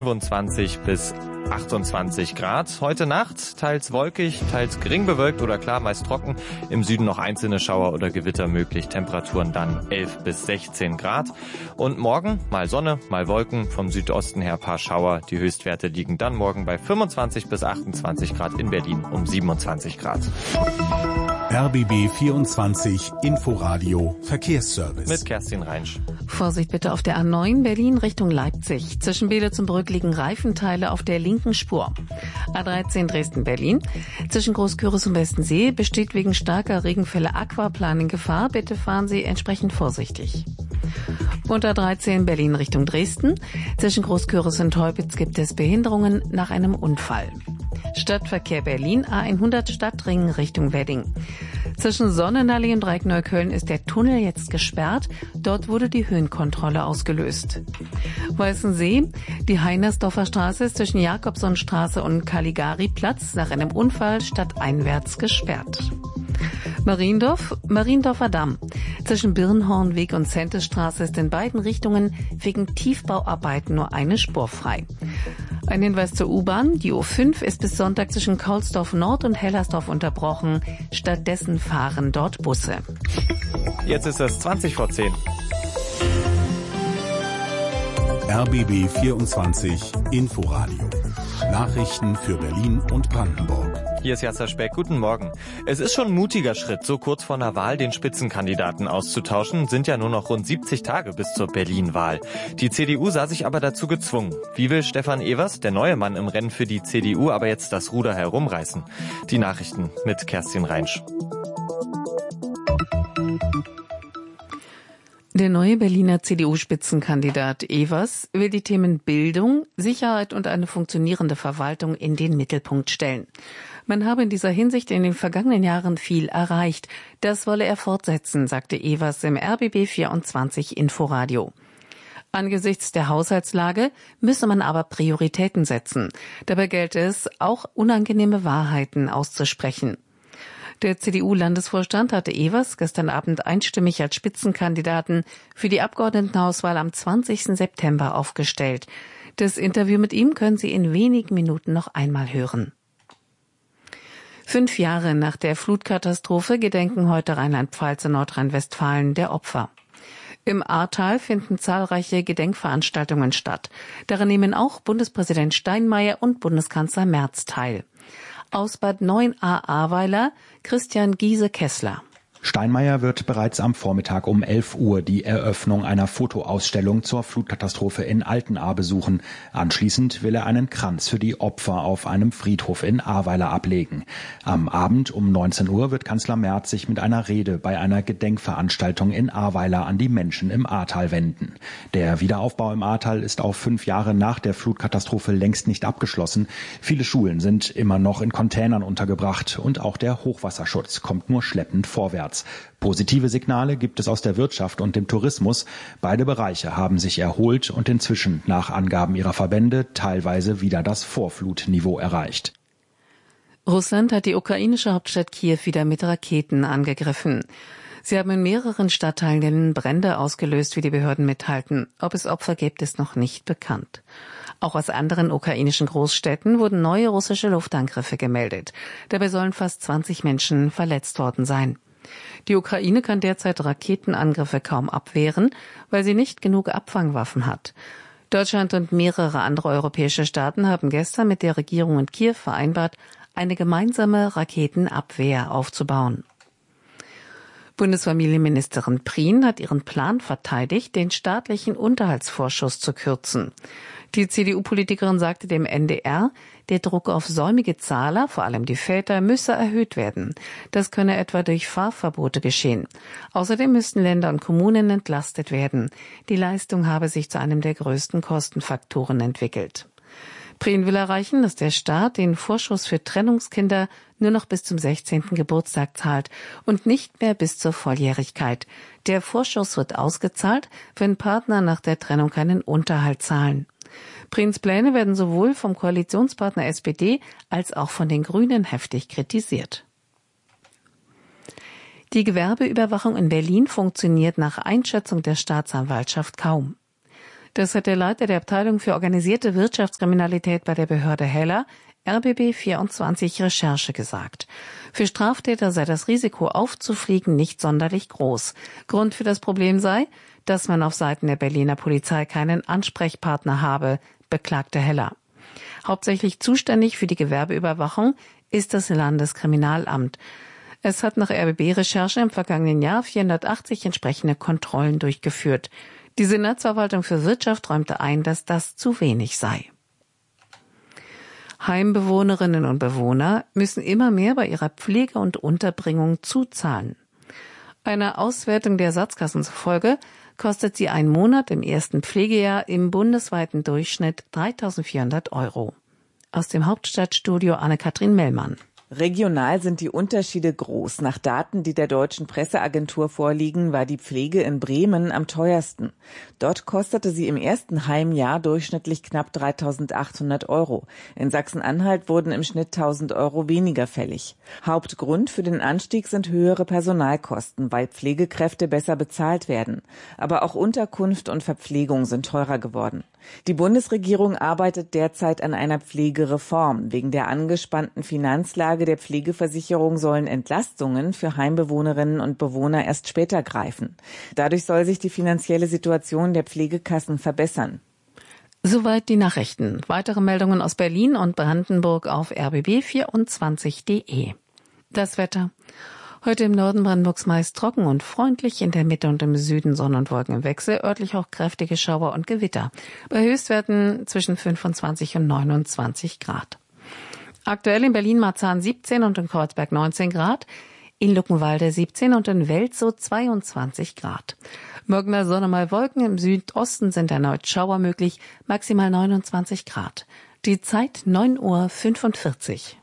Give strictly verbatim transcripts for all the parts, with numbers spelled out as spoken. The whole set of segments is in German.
fünfundzwanzig bis achtundzwanzig Grad. Heute Nacht teils wolkig, teils gering bewölkt oder klar, meist trocken. Im Süden noch einzelne Schauer oder Gewitter möglich. Temperaturen dann elf bis sechzehn Grad. Und morgen mal Sonne, mal Wolken. Vom Südosten her paar Schauer. Die Höchstwerte liegen dann morgen bei fünfundzwanzig bis achtundzwanzig Grad. In Berlin um siebenundzwanzig Grad. R B B vierundzwanzig Inforadio Verkehrsservice. Mit Kerstin Reinsch. Vorsicht bitte auf der A neun Berlin Richtung Leipzig. Zwischen Beele zum Brück liegen Reifenteile auf der linken Spur. A dreizehn Dresden-Berlin. Zwischen Großküritz und Westensee besteht wegen starker Regenfälle Aquaplaning Gefahr. Bitte fahren Sie entsprechend vorsichtig. Und A dreizehn Berlin Richtung Dresden. Zwischen Großküritz und Teupitz gibt es Behinderungen nach einem Unfall. Stadtverkehr Berlin, A hundert Stadtring Richtung Wedding. Zwischen Sonnenallee und Dreieck Neukölln ist der Tunnel jetzt gesperrt. Dort wurde die Höhenkontrolle ausgelöst. Weißensee, die Heinersdorfer Straße ist zwischen Jakobsonstraße und Caligari-Platz nach einem Unfall stadteinwärts gesperrt. Mariendorf, Mariendorfer Damm. Zwischen Birnhornweg und Zentesstraße ist in beiden Richtungen wegen Tiefbauarbeiten nur eine Spur frei. Ein Hinweis zur U-Bahn. Die U fünf ist bis Sonntag zwischen Kaulsdorf Nord und Hellersdorf unterbrochen. Stattdessen fahren dort Busse. Jetzt ist es zwanzig vor zehn. R B B vierundzwanzig Inforadio. Nachrichten für Berlin und Brandenburg. Hier ist Jasser Speck. Guten Morgen. Es ist schon ein mutiger Schritt, so kurz vor einer Wahl den Spitzenkandidaten auszutauschen. Sind ja nur noch rund siebzig Tage bis zur Berlin-Wahl. Die C D U sah sich aber dazu gezwungen. Wie will Stefan Evers, der neue Mann im Rennen für die C D U, aber jetzt das Ruder herumreißen? Die Nachrichten mit Kerstin Reinsch. Der neue Berliner C D U-Spitzenkandidat Evers will die Themen Bildung, Sicherheit und eine funktionierende Verwaltung in den Mittelpunkt stellen. Man habe in dieser Hinsicht in den vergangenen Jahren viel erreicht. Das wolle er fortsetzen, sagte Evers im R B B vierundzwanzig Inforadio. Angesichts der Haushaltslage müsse man aber Prioritäten setzen. Dabei gelte es, auch unangenehme Wahrheiten auszusprechen. Der C D U-Landesvorstand hatte Evers gestern Abend einstimmig als Spitzenkandidaten für die Abgeordnetenhauswahl am zwanzigsten September aufgestellt. Das Interview mit ihm können Sie in wenigen Minuten noch einmal hören. Fünf Jahre nach der Flutkatastrophe gedenken heute Rheinland-Pfalz und Nordrhein-Westfalen der Opfer. Im Ahrtal finden zahlreiche Gedenkveranstaltungen statt. Daran nehmen auch Bundespräsident Steinmeier und Bundeskanzler Merz teil. Aus Bad Neuenahr-Ahrweiler Christian Giese-Kessler. Steinmeier wird bereits am Vormittag um elf Uhr die Eröffnung einer Fotoausstellung zur Flutkatastrophe in Altenahr besuchen. Anschließend will er einen Kranz für die Opfer auf einem Friedhof in Ahrweiler ablegen. Am Abend um neunzehn Uhr wird Kanzler Merz sich mit einer Rede bei einer Gedenkveranstaltung in Ahrweiler an die Menschen im Ahrtal wenden. Der Wiederaufbau im Ahrtal ist auch fünf Jahre nach der Flutkatastrophe längst nicht abgeschlossen. Viele Schulen sind immer noch in Containern untergebracht und auch der Hochwasserschutz kommt nur schleppend vorwärts. Positive Signale gibt es aus der Wirtschaft und dem Tourismus. Beide Bereiche haben sich erholt und inzwischen nach Angaben ihrer Verbände teilweise wieder das Vorflutniveau erreicht. Russland hat die ukrainische Hauptstadt Kiew wieder mit Raketen angegriffen. Sie haben in mehreren Stadtteilen Brände ausgelöst, wie die Behörden mitteilten. Ob es Opfer gibt, ist noch nicht bekannt. Auch aus anderen ukrainischen Großstädten wurden neue russische Luftangriffe gemeldet. Dabei sollen fast zwanzig Menschen verletzt worden sein. Die Ukraine kann derzeit Raketenangriffe kaum abwehren, weil sie nicht genug Abfangwaffen hat. Deutschland und mehrere andere europäische Staaten haben gestern mit der Regierung in Kiew vereinbart, eine gemeinsame Raketenabwehr aufzubauen. Bundesfamilienministerin Prien hat ihren Plan verteidigt, den staatlichen Unterhaltsvorschuss zu kürzen. Die C D U-Politikerin sagte dem N D R, der Druck auf säumige Zahler, vor allem die Väter, müsse erhöht werden. Das könne etwa durch Fahrverbote geschehen. Außerdem müssten Länder und Kommunen entlastet werden. Die Leistung habe sich zu einem der größten Kostenfaktoren entwickelt. Prien will erreichen, dass der Staat den Vorschuss für Trennungskinder nur noch bis zum sechzehnten Geburtstag zahlt und nicht mehr bis zur Volljährigkeit. Der Vorschuss wird ausgezahlt, wenn Partner nach der Trennung keinen Unterhalt zahlen. Priens Pläne werden sowohl vom Koalitionspartner S P D als auch von den Grünen heftig kritisiert. Die Gewerbeüberwachung in Berlin funktioniert nach Einschätzung der Staatsanwaltschaft kaum. Das hat der Leiter der Abteilung für organisierte Wirtschaftskriminalität bei der Behörde Heller, R B B vierundzwanzig Recherche, gesagt. Für Straftäter sei das Risiko aufzufliegen nicht sonderlich groß. Grund für das Problem sei, dass man auf Seiten der Berliner Polizei keinen Ansprechpartner habe, beklagte Heller. Hauptsächlich zuständig für die Gewerbeüberwachung ist das Landeskriminalamt. Es hat nach R B B-Recherche im vergangenen Jahr vierhundertachtzig entsprechende Kontrollen durchgeführt. Die Senatsverwaltung für Wirtschaft räumte ein, dass das zu wenig sei. Heimbewohnerinnen und Bewohner müssen immer mehr bei ihrer Pflege und Unterbringung zuzahlen. Einer Auswertung der Ersatzkassen zufolge kostet sie ein Monat im ersten Pflegejahr im bundesweiten Durchschnitt dreitausendvierhundert Euro. Aus dem Hauptstadtstudio Anne-Kathrin Mellmann. Regional sind die Unterschiede groß. Nach Daten, die der Deutschen Presseagentur vorliegen, war die Pflege in Bremen am teuersten. Dort kostete sie im ersten Heimjahr durchschnittlich knapp dreitausendachthundert Euro. In Sachsen-Anhalt wurden im Schnitt tausend Euro weniger fällig. Hauptgrund für den Anstieg sind höhere Personalkosten, weil Pflegekräfte besser bezahlt werden. Aber auch Unterkunft und Verpflegung sind teurer geworden. Die Bundesregierung arbeitet derzeit an einer Pflegereform. Wegen der angespannten Finanzlage der Pflegeversicherung sollen Entlastungen für Heimbewohnerinnen und Bewohner erst später greifen. Dadurch soll sich die finanzielle Situation der Pflegekassen verbessern. Soweit die Nachrichten. Weitere Meldungen aus Berlin und Brandenburg auf r b b vierundzwanzig punkt d e. Das Wetter. Heute im Norden Brandenburgs meist trocken und freundlich, in der Mitte und im Süden Sonne und Wolken im Wechsel, örtlich auch kräftige Schauer und Gewitter. Bei Höchstwerten zwischen fünfundzwanzig und neunundzwanzig Grad. Aktuell in Berlin-Marzahn siebzehn und in Kreuzberg neunzehn Grad, in Luckenwalde siebzehn und in Welzow zweiundzwanzig Grad. Morgen mal Sonne, mal Wolken, im Südosten sind erneut Schauer möglich, maximal neunundzwanzig Grad. Die Zeit neun Uhr fünfundvierzig.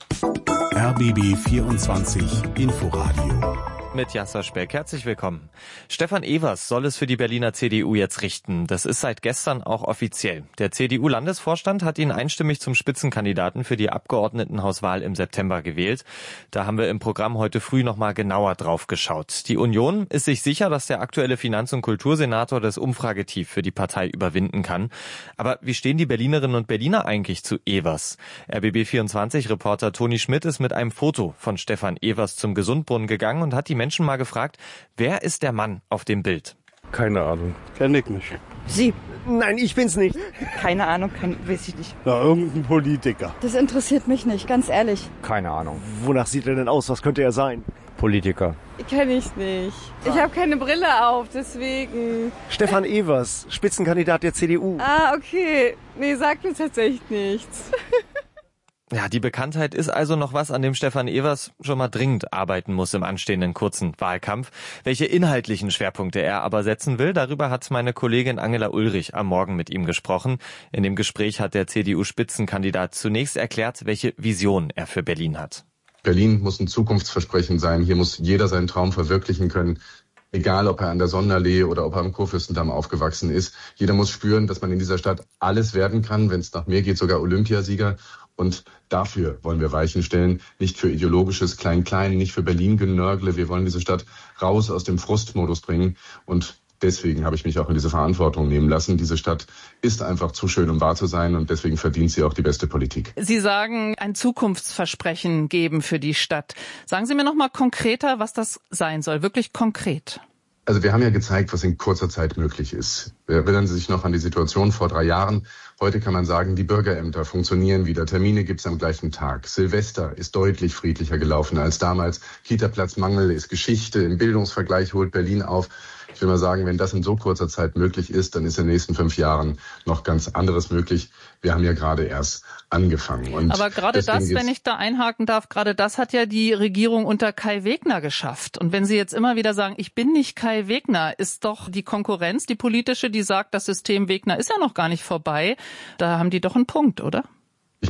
R B B vierundzwanzig Inforadio. Mit Jasser Speck. Herzlich willkommen. Stefan Evers soll es für die Berliner C D U jetzt richten. Das ist seit gestern auch offiziell. Der C D U-Landesvorstand hat ihn einstimmig zum Spitzenkandidaten für die Abgeordnetenhauswahl im September gewählt. Da haben wir im Programm heute früh noch mal genauer drauf geschaut. Die Union ist sich sicher, dass der aktuelle Finanz- und Kultursenator das Umfragetief für die Partei überwinden kann. Aber wie stehen die Berlinerinnen und Berliner eigentlich zu Evers? R B B vierundzwanzig-Reporter Toni Schmidt ist mit einem Foto von Stefan Evers zum Gesundbrunnen gegangen und hat die Menschen mal gefragt, wer ist der Mann auf dem Bild? Keine Ahnung. Kenn ich nicht. Sie? Nein, ich bin's nicht. Keine Ahnung, kann, weiß ich nicht. Na, irgendein Politiker. Das interessiert mich nicht, ganz ehrlich. Keine Ahnung. Wonach sieht er denn aus? Was könnte er sein? Politiker. Kenn ich nicht. Ich habe keine Brille auf, deswegen. Stefan Evers, Spitzenkandidat der C D U. Ah, okay. Nee, sagt mir tatsächlich nichts. Ja, die Bekanntheit ist also noch was, an dem Stefan Evers schon mal dringend arbeiten muss im anstehenden kurzen Wahlkampf. Welche inhaltlichen Schwerpunkte er aber setzen will, darüber hat meine Kollegin Angela Ulrich am Morgen mit ihm gesprochen. In dem Gespräch hat der C D U-Spitzenkandidat zunächst erklärt, welche Vision er für Berlin hat. Berlin muss ein Zukunftsversprechen sein. Hier muss jeder seinen Traum verwirklichen können. Egal, ob er an der Sonnenallee oder ob er am Kurfürstendamm aufgewachsen ist. Jeder muss spüren, dass man in dieser Stadt alles werden kann. Wenn es nach mir geht, sogar Olympiasieger. Und dafür wollen wir Weichen stellen, nicht für ideologisches Klein-Klein, nicht für Berlin-Genörgle. Wir wollen diese Stadt raus aus dem Frustmodus bringen. Und deswegen habe ich mich auch in diese Verantwortung nehmen lassen. Diese Stadt ist einfach zu schön, um wahr zu sein. Und deswegen verdient sie auch die beste Politik. Sie sagen, ein Zukunftsversprechen geben für die Stadt. Sagen Sie mir noch mal konkreter, was das sein soll. Wirklich konkret. Also wir haben ja gezeigt, was in kurzer Zeit möglich ist. Erinnern Sie sich noch an die Situation vor drei Jahren. Heute kann man sagen, die Bürgerämter funktionionieren wieder. Termine gibt's am gleichen Tag. Silvester ist deutlich friedlicher gelaufen als damals. Kita-Platzmangel ist Geschichte. Im Bildungsvergleich holt Berlin auf. Ich will mal sagen, wenn das in so kurzer Zeit möglich ist, dann ist in den nächsten fünf Jahren noch ganz anderes möglich. Wir haben ja gerade erst angefangen. Und aber gerade das, wenn ich da einhaken darf, gerade das hat ja die Regierung unter Kai Wegner geschafft. Und wenn Sie jetzt immer wieder sagen, ich bin nicht Kai Wegner, ist doch die Konkurrenz, die politische, die sagt, das System Wegner ist ja noch gar nicht vorbei. Da haben die doch einen Punkt, oder? Ich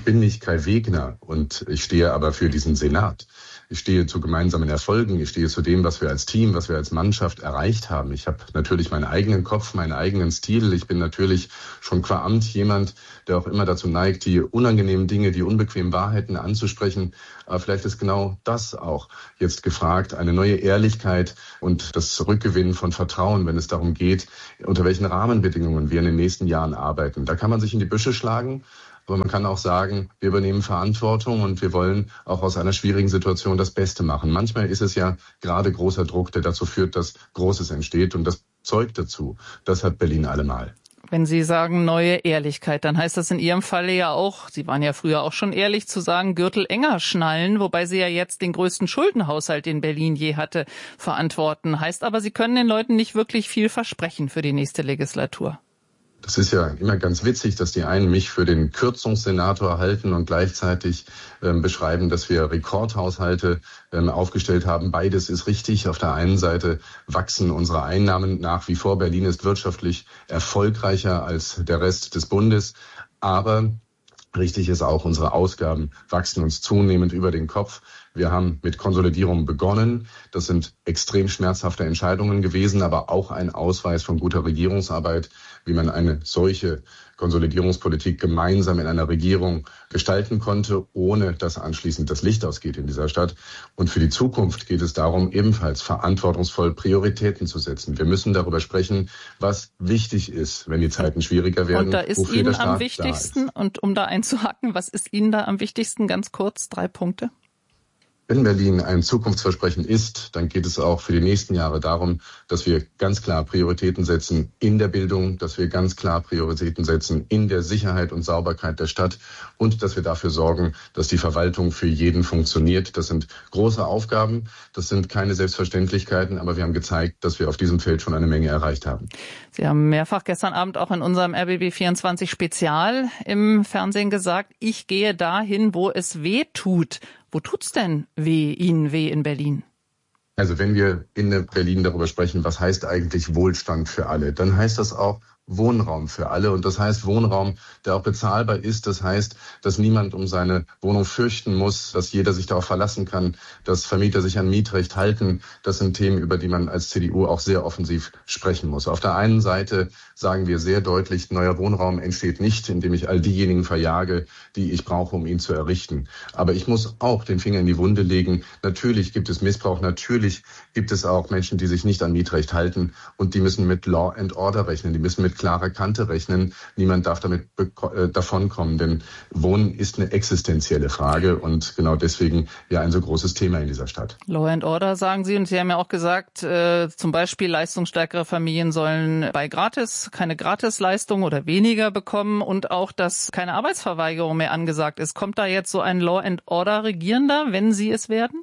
bin nicht Kai Wegner und ich stehe aber für diesen Senat. Ich stehe zu gemeinsamen Erfolgen, ich stehe zu dem, was wir als Team, was wir als Mannschaft erreicht haben. Ich habe natürlich meinen eigenen Kopf, meinen eigenen Stil. Ich bin natürlich schon qua Amt jemand, der auch immer dazu neigt, die unangenehmen Dinge, die unbequemen Wahrheiten anzusprechen. Aber vielleicht ist genau das auch jetzt gefragt, eine neue Ehrlichkeit und das Rückgewinnen von Vertrauen, wenn es darum geht, unter welchen Rahmenbedingungen wir in den nächsten Jahren arbeiten. Da kann man sich in die Büsche schlagen. Aber man kann auch sagen, wir übernehmen Verantwortung und wir wollen auch aus einer schwierigen Situation das Beste machen. Manchmal ist es ja gerade großer Druck, der dazu führt, dass Großes entsteht. Und das zeugt dazu. Das hat Berlin allemal. Wenn Sie sagen neue Ehrlichkeit, dann heißt das in Ihrem Falle ja auch, Sie waren ja früher auch schon ehrlich, zu sagen, Gürtel enger schnallen, wobei Sie ja jetzt den größten Schuldenhaushalt, den Berlin je hatte, verantworten. Heißt aber, Sie können den Leuten nicht wirklich viel versprechen für die nächste Legislatur. Das ist ja immer ganz witzig, dass die einen mich für den Kürzungssenator halten und gleichzeitig ähm, beschreiben, dass wir Rekordhaushalte ähm, aufgestellt haben. Beides ist richtig. Auf der einen Seite wachsen unsere Einnahmen nach wie vor. Berlin ist wirtschaftlich erfolgreicher als der Rest des Bundes. Aber richtig ist auch, unsere Ausgaben wachsen uns zunehmend über den Kopf. Wir haben mit Konsolidierung begonnen. Das sind extrem schmerzhafte Entscheidungen gewesen, aber auch ein Ausweis von guter Regierungsarbeit, wie man eine solche Konsolidierungspolitik gemeinsam in einer Regierung gestalten konnte, ohne dass anschließend das Licht ausgeht in dieser Stadt. Und für die Zukunft geht es darum, ebenfalls verantwortungsvoll Prioritäten zu setzen. Wir müssen darüber sprechen, was wichtig ist, wenn die Zeiten schwieriger werden. Und da ist Ihnen am wichtigsten, und um da einzuhacken, was ist Ihnen da am wichtigsten? Ganz kurz, drei Punkte. Wenn Berlin ein Zukunftsversprechen ist, dann geht es auch für die nächsten Jahre darum, dass wir ganz klar Prioritäten setzen in der Bildung, dass wir ganz klar Prioritäten setzen in der Sicherheit und Sauberkeit der Stadt und dass wir dafür sorgen, dass die Verwaltung für jeden funktioniert. Das sind große Aufgaben, das sind keine Selbstverständlichkeiten, aber wir haben gezeigt, dass wir auf diesem Feld schon eine Menge erreicht haben. Sie haben mehrfach gestern Abend auch in unserem R B B vierundzwanzig Spezial im Fernsehen gesagt, ich gehe dahin, wo es weh tut. Wo tut's denn weh, Ihnen weh in Berlin? Also wenn wir in Berlin darüber sprechen, was heißt eigentlich Wohlstand für alle, dann heißt das auch Wohnraum für alle. Und das heißt Wohnraum, der auch bezahlbar ist. Das heißt, dass niemand um seine Wohnung fürchten muss, dass jeder sich darauf verlassen kann, dass Vermieter sich an Mietrecht halten. Das sind Themen, über die man als C D U auch sehr offensiv sprechen muss. Auf der einen Seite sagen wir sehr deutlich, neuer Wohnraum entsteht nicht, indem ich all diejenigen verjage, die ich brauche, um ihn zu errichten. Aber ich muss auch den Finger in die Wunde legen. Natürlich gibt es Missbrauch. Natürlich gibt es auch Menschen, die sich nicht an Mietrecht halten. Und die müssen mit Law and Order rechnen. Die müssen mit klarer Kante rechnen. Niemand darf damit äh, davonkommen, denn Wohnen ist eine existenzielle Frage und genau deswegen ja ein so großes Thema in dieser Stadt. Law and Order sagen Sie, und Sie haben ja auch gesagt, äh, zum Beispiel leistungsstärkere Familien sollen bei Gratis keine Gratisleistung oder weniger bekommen und auch, dass keine Arbeitsverweigerung mehr angesagt ist. Kommt da jetzt so ein Law and Order Regierender, wenn Sie es werden?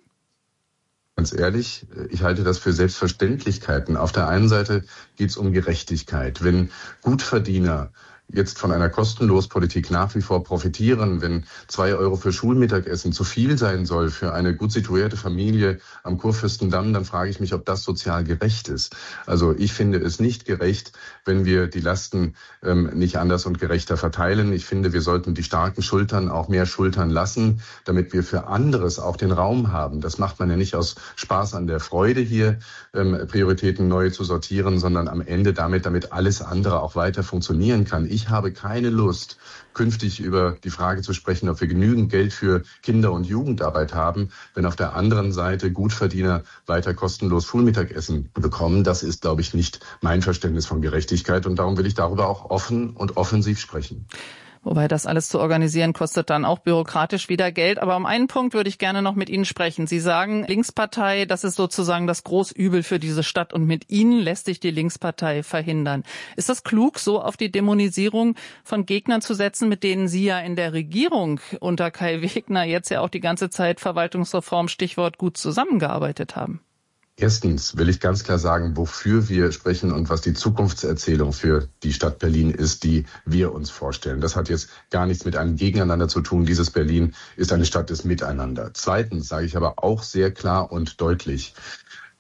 Ganz ehrlich, ich halte das für Selbstverständlichkeiten. Auf der einen Seite geht es um Gerechtigkeit. Wenn Gutverdiener jetzt von einer Kostenlospolitik nach wie vor profitieren, wenn zwei Euro für Schulmittagessen zu viel sein soll für eine gut situierte Familie am Kurfürstendamm, dann frage ich mich, ob das sozial gerecht ist. Also ich finde es nicht gerecht, wenn wir die Lasten ähm, nicht anders und gerechter verteilen. Ich finde, wir sollten die starken Schultern auch mehr schultern lassen, damit wir für anderes auch den Raum haben. Das macht man ja nicht aus Spaß an der Freude hier, ähm, Prioritäten neu zu sortieren, sondern am Ende damit, damit alles andere auch weiter funktionieren kann. Ich habe keine Lust, künftig über die Frage zu sprechen, ob wir genügend Geld für Kinder- und Jugendarbeit haben, wenn auf der anderen Seite Gutverdiener weiter kostenlos Schulmittagessen bekommen. Das ist, glaube ich, nicht mein Verständnis von Gerechtigkeit und darum will ich darüber auch offen und offensiv sprechen. Wobei das alles zu organisieren kostet dann auch bürokratisch wieder Geld. Aber um einen Punkt würde ich gerne noch mit Ihnen sprechen. Sie sagen, Linkspartei, das ist sozusagen das Großübel für diese Stadt und mit Ihnen lässt sich die Linkspartei verhindern. Ist das klug, so auf die Dämonisierung von Gegnern zu setzen, mit denen Sie ja in der Regierung unter Kai Wegner jetzt ja auch die ganze Zeit Verwaltungsreform, Stichwort, gut zusammengearbeitet haben? Erstens will ich ganz klar sagen, wofür wir sprechen und was die Zukunftserzählung für die Stadt Berlin ist, die wir uns vorstellen. Das hat jetzt gar nichts mit einem Gegeneinander zu tun. Dieses Berlin ist eine Stadt des Miteinander. Zweitens sage ich aber auch sehr klar und deutlich,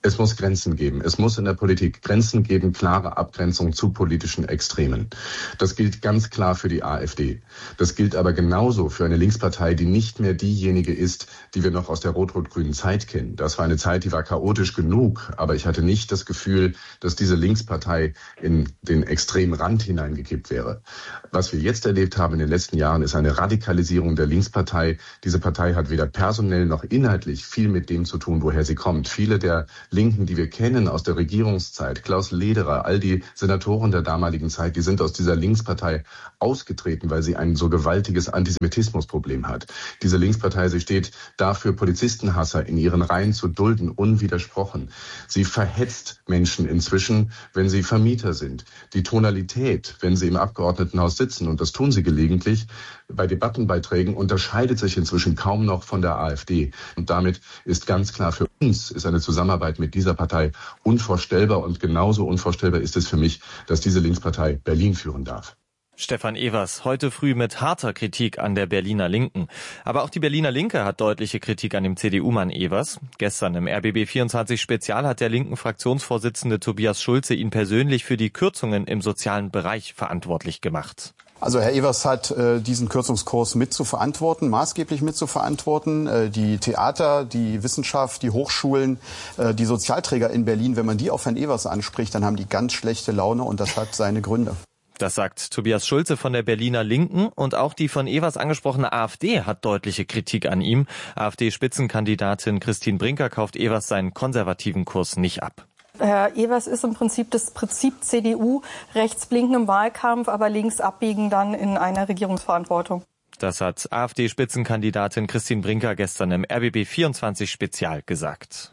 Es muss Grenzen geben. Es muss in der Politik Grenzen geben, klare Abgrenzung zu politischen Extremen. Das gilt ganz klar für die AfD. Das gilt aber genauso für eine Linkspartei, die nicht mehr diejenige ist, die wir noch aus der rot-rot-grünen Zeit kennen. Das war eine Zeit, die war chaotisch genug, aber ich hatte nicht das Gefühl, dass diese Linkspartei in den extremen Rand hineingekippt wäre. Was wir jetzt erlebt haben in den letzten Jahren, ist eine Radikalisierung der Linkspartei. Diese Partei hat weder personell noch inhaltlich viel mit dem zu tun, woher sie kommt. Viele der Linken, die wir kennen aus der Regierungszeit, Klaus Lederer, all die Senatoren der damaligen Zeit, die sind aus dieser Linkspartei ausgetreten, weil sie ein so gewaltiges Antisemitismusproblem hat. Diese Linkspartei, sie steht dafür, Polizistenhasser in ihren Reihen zu dulden, unwidersprochen. Sie verhetzt Menschen inzwischen, wenn sie Vermieter sind. Die Tonalität, wenn sie im Abgeordnetenhaus sitzen, und das tun sie gelegentlich, bei Debattenbeiträgen unterscheidet sich inzwischen kaum noch von der AfD. Und damit ist ganz klar, für uns ist eine Zusammenarbeit mit dieser Partei unvorstellbar. Und genauso unvorstellbar ist es für mich, dass diese Linkspartei Berlin führen darf. Stefan Evers, heute früh mit harter Kritik an der Berliner Linken. Aber auch die Berliner Linke hat deutliche Kritik an dem C D U-Mann Evers. Gestern im R B B vierundzwanzig Spezial hat der linken Fraktionsvorsitzende Tobias Schulze ihn persönlich für die Kürzungen im sozialen Bereich verantwortlich gemacht. Also Herr Evers hat äh, diesen Kürzungskurs mit zu verantworten, maßgeblich mit zu verantworten. Äh, die Theater, die Wissenschaft, die Hochschulen, äh, die Sozialträger in Berlin, wenn man die auf Herrn Evers anspricht, dann haben die ganz schlechte Laune und das hat seine Gründe. Das sagt Tobias Schulze von der Berliner Linken, und auch die von Evers angesprochene AfD hat deutliche Kritik an ihm. AfD-Spitzenkandidatin Christine Brinker kauft Evers seinen konservativen Kurs nicht ab. Herr Evers ist im Prinzip das Prinzip C D U, rechts blinken im Wahlkampf, aber links abbiegen dann in einer Regierungsverantwortung. Das hat AfD-Spitzenkandidatin Christine Brinker gestern im R B B vierundzwanzig Spezial gesagt.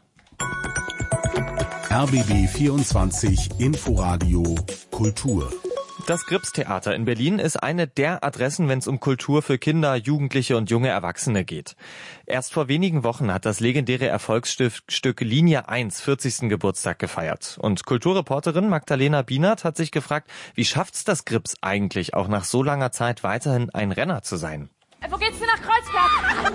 R B B vierundzwanzig Inforadio Kultur. Das Gripstheater in Berlin ist eine der Adressen, wenn es um Kultur für Kinder, Jugendliche und junge Erwachsene geht. Erst vor wenigen Wochen hat das legendäre Erfolgsstück Linie eins vierzigsten Geburtstag gefeiert. Und Kulturreporterin Magdalena Bienert hat sich gefragt, wie schafft's das Grips eigentlich, auch nach so langer Zeit weiterhin ein Renner zu sein? Wo geht's denn nach Kreuzberg?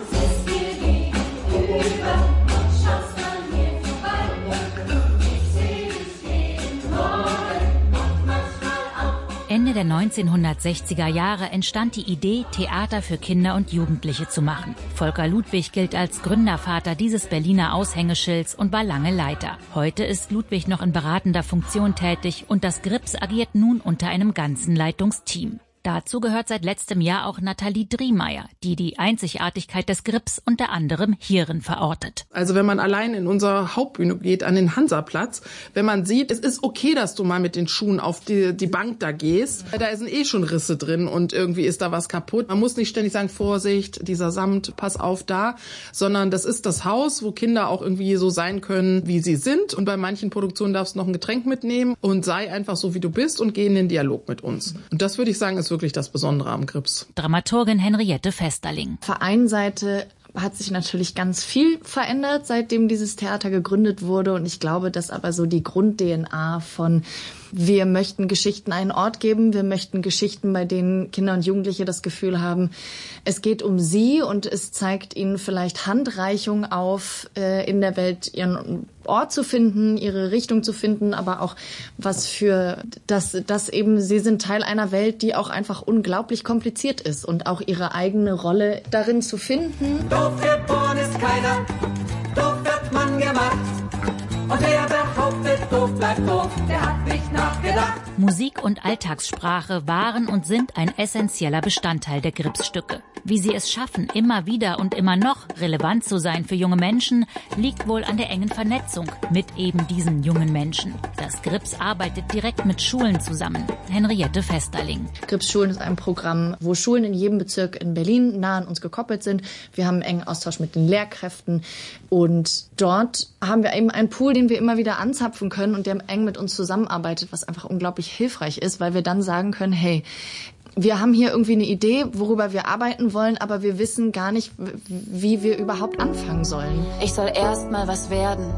Ende der neunzehnhundertsechziger Jahre entstand die Idee, Theater für Kinder und Jugendliche zu machen. Volker Ludwig gilt als Gründervater dieses Berliner Aushängeschilds und war lange Leiter. Heute ist Ludwig noch in beratender Funktion tätig und das Grips agiert nun unter einem ganzen Leitungsteam. Dazu gehört seit letztem Jahr auch Nathalie Driemeyer, die die Einzigartigkeit des Grips unter anderem hierin verortet. Also wenn man allein in unsere Hauptbühne geht, an den Hansaplatz, wenn man sieht, es ist okay, dass du mal mit den Schuhen auf die, die Bank da gehst, da sind eh schon Risse drin und irgendwie ist da was kaputt. Man muss nicht ständig sagen, Vorsicht, dieser Samt, pass auf da, sondern das ist das Haus, wo Kinder auch irgendwie so sein können, wie sie sind. Und bei manchen Produktionen darfst du noch ein Getränk mitnehmen und sei einfach so, wie du bist und geh in den Dialog mit uns. Und das würde ich sagen, ist wirklich das Besondere am Grips. Dramaturgin Henriette Vesterling. Auf der einen Seite hat sich natürlich ganz viel verändert, seitdem dieses Theater gegründet wurde. Und ich glaube, dass aber so die Grund-D N A von wir möchten Geschichten einen Ort geben, wir möchten Geschichten, bei denen Kinder und Jugendliche das Gefühl haben, es geht um sie und es zeigt ihnen vielleicht Handreichung auf, äh, in der Welt ihren Ort zu finden, ihre Richtung zu finden, aber auch was für, dass, dass eben sie sind Teil einer Welt, die auch einfach unglaublich kompliziert ist und auch ihre eigene Rolle darin zu finden. Doof geboren ist keiner, doof wird man gemacht. Und wer behauptet, doof bleibt doof, der hat nicht nachgedacht. Musik und Alltagssprache waren und sind ein essentieller Bestandteil der Gripsstücke. Wie sie es schaffen, immer wieder und immer noch relevant zu sein für junge Menschen, liegt wohl an der engen Vernetzung mit eben diesen jungen Menschen. Das Grips arbeitet direkt mit Schulen zusammen. Henriette Vesterling. Grips Schulen ist ein Programm, wo Schulen in jedem Bezirk in Berlin nah an uns gekoppelt sind. Wir haben einen engen Austausch mit den Lehrkräften und dort haben wir eben einen Pool, den wir immer wieder anzapfen können und der eng mit uns zusammenarbeitet, was einfach unglaublich hilfreich ist, weil wir dann sagen können, hey, wir haben hier irgendwie eine Idee, worüber wir arbeiten wollen, aber wir wissen gar nicht, wie wir überhaupt anfangen sollen. Ich soll erst mal was werden,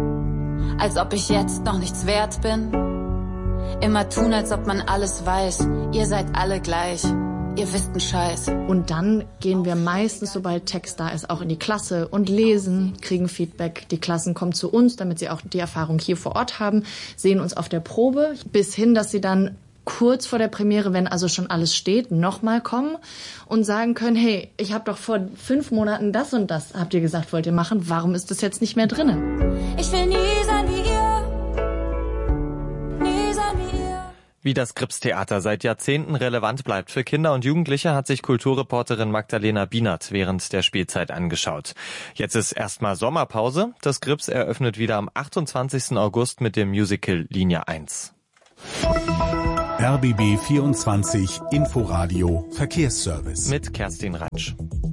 als ob ich jetzt noch nichts wert bin. Immer tun, als ob man alles weiß. Ihr seid alle gleich. ihr wisst einen Scheiß. Und dann gehen wir meistens, sobald Text da ist, auch in die Klasse und lesen, kriegen Feedback. Die Klassen kommen zu uns, damit sie auch die Erfahrung hier vor Ort haben, sehen uns auf der Probe, bis hin, dass sie dann kurz vor der Premiere, wenn also schon alles steht, nochmal kommen und sagen können, hey, ich habe doch vor fünf Monaten das und das, habt ihr gesagt, wollt ihr machen, warum ist das jetzt nicht mehr drin? Ich will nie sein wie ihr. Nie sein wie ihr. Wie das Krips-Theater seit Jahrzehnten relevant bleibt für Kinder und Jugendliche, hat sich Kulturreporterin Magdalena Bienert während der Spielzeit angeschaut. Jetzt ist erstmal Sommerpause. Das Krips eröffnet wieder am achtundzwanzigsten August mit dem Musical Linie eins. R B B vierundzwanzig Inforadio Verkehrsservice mit Kerstin Ratsch.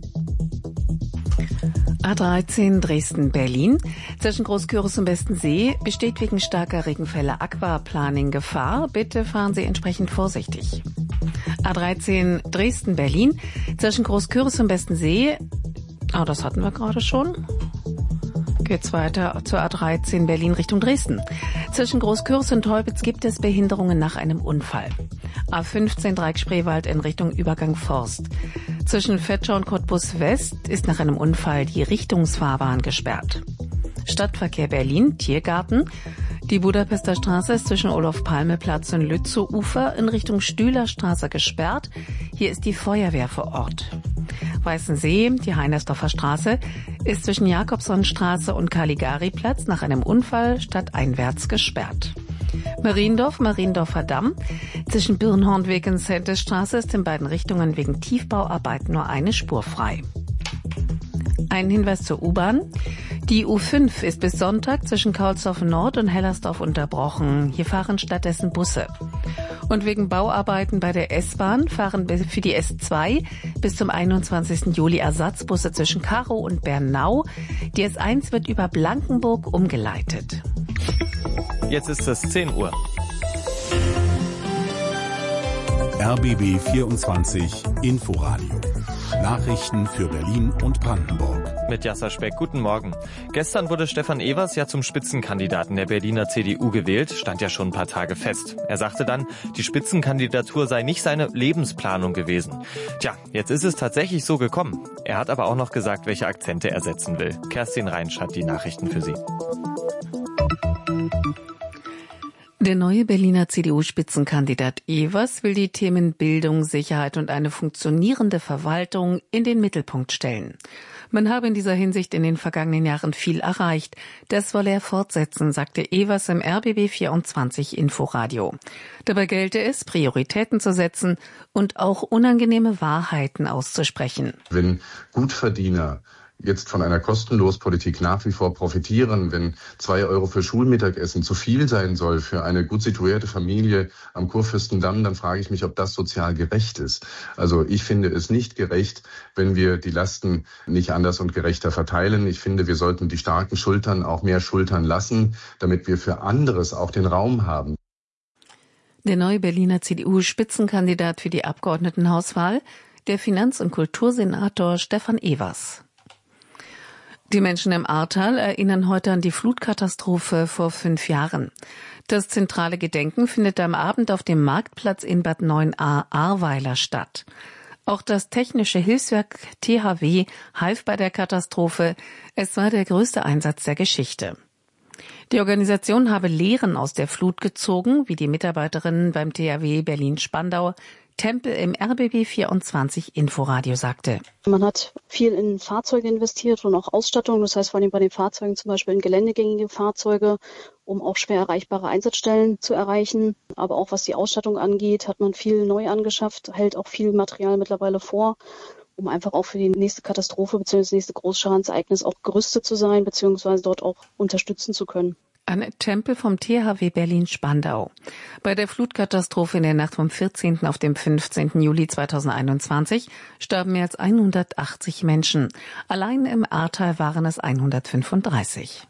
A dreizehn Dresden-Berlin. Zwischen Großküritz und Bestensee besteht wegen starker Regenfälle Aquaplaning-Gefahr. Bitte fahren Sie entsprechend vorsichtig. A dreizehn Dresden-Berlin. Zwischen Großküritz und Bestensee. Oh, das hatten wir gerade schon. Geht's weiter zur A dreizehn Berlin Richtung Dresden. Zwischen Großküritz und Teupitz gibt es Behinderungen nach einem Unfall. A fünfzehn Dreieck Spreewald in Richtung Übergang Forst. Zwischen Vetschau und Cottbus West ist nach einem Unfall die Richtungsfahrbahn gesperrt. Stadtverkehr Berlin, Tiergarten. Die Budapester Straße ist zwischen Olof-Palme-Platz und Lützow-Ufer in Richtung Stühlerstraße gesperrt. Hier ist die Feuerwehr vor Ort. Weißensee, die Heinersdorfer Straße, ist zwischen Jakobsonstraße und Caligari-Platz nach einem Unfall stadteinwärts gesperrt. Mariendorf, Mariendorfer Damm. Zwischen Birnhornweg und Sentesstraße ist in beiden Richtungen wegen Tiefbauarbeiten nur eine Spur frei. Ein Hinweis zur U-Bahn. Die U fünf ist bis Sonntag zwischen Kaulsdorf Nord und Hellersdorf unterbrochen. Hier fahren stattdessen Busse. Und wegen Bauarbeiten bei der S-Bahn fahren für die S zwei bis zum einundzwanzigsten Juli Ersatzbusse zwischen Karow und Bernau. Die S eins wird über Blankenburg umgeleitet. Jetzt ist es zehn Uhr. R B B vierundzwanzig Inforadio. Nachrichten für Berlin und Brandenburg. Mit Jasser Speck, guten Morgen. Gestern wurde Stefan Evers ja zum Spitzenkandidaten der Berliner C D U gewählt, stand ja schon ein paar Tage fest. Er sagte dann, die Spitzenkandidatur sei nicht seine Lebensplanung gewesen. Tja, jetzt ist es tatsächlich so gekommen. Er hat aber auch noch gesagt, welche Akzente er setzen will. Kerstin Reinsch hat die Nachrichten für Sie. Der neue Berliner C D U-Spitzenkandidat Evers will die Themen Bildung, Sicherheit und eine funktionierende Verwaltung in den Mittelpunkt stellen. Man habe in dieser Hinsicht in den vergangenen Jahren viel erreicht. Das wolle er fortsetzen, sagte Evers im R B B vierundzwanzig Inforadio. Dabei gelte es, Prioritäten zu setzen und auch unangenehme Wahrheiten auszusprechen. Wenn Gutverdiener jetzt von einer Kostenlospolitik nach wie vor profitieren, wenn zwei Euro für Schulmittagessen zu viel sein soll für eine gut situierte Familie am Kurfürstendamm, dann frage ich mich, ob das sozial gerecht ist. Also ich finde es nicht gerecht, wenn wir die Lasten nicht anders und gerechter verteilen. Ich finde, wir sollten die starken Schultern auch mehr schultern lassen, damit wir für anderes auch den Raum haben. Der neue Berliner C D U-Spitzenkandidat für die Abgeordnetenhauswahl, der Finanz- und Kultursenator Stefan Evers. Die Menschen im Ahrtal erinnern heute an die Flutkatastrophe vor fünf Jahren. Das zentrale Gedenken findet am Abend auf dem Marktplatz in Bad Neuenahr-Ahrweiler statt. Auch das technische Hilfswerk T H W half bei der Katastrophe. Es war der größte Einsatz der Geschichte. Die Organisation habe Lehren aus der Flut gezogen, wie die Mitarbeiterin beim T H W Berlin-Spandau Tempel im R B B vierundzwanzig Inforadio sagte. Man hat viel in Fahrzeuge investiert und auch Ausstattung, das heißt vor allem bei den Fahrzeugen zum Beispiel in geländegängige Fahrzeuge, um auch schwer erreichbare Einsatzstellen zu erreichen. Aber auch was die Ausstattung angeht, hat man viel neu angeschafft, hält auch viel Material mittlerweile vor, um einfach auch für die nächste Katastrophe bzw. das nächste Großschadensereignis auch gerüstet zu sein bzw. dort auch unterstützen zu können. Annette Tempel vom T H W Berlin-Spandau. Bei der Flutkatastrophe in der Nacht vom vierzehnten auf dem fünfzehnten Juli zweitausendeinundzwanzig starben mehr als hundertachtzig Menschen. Allein im Ahrtal waren es hundertfünfunddreißig.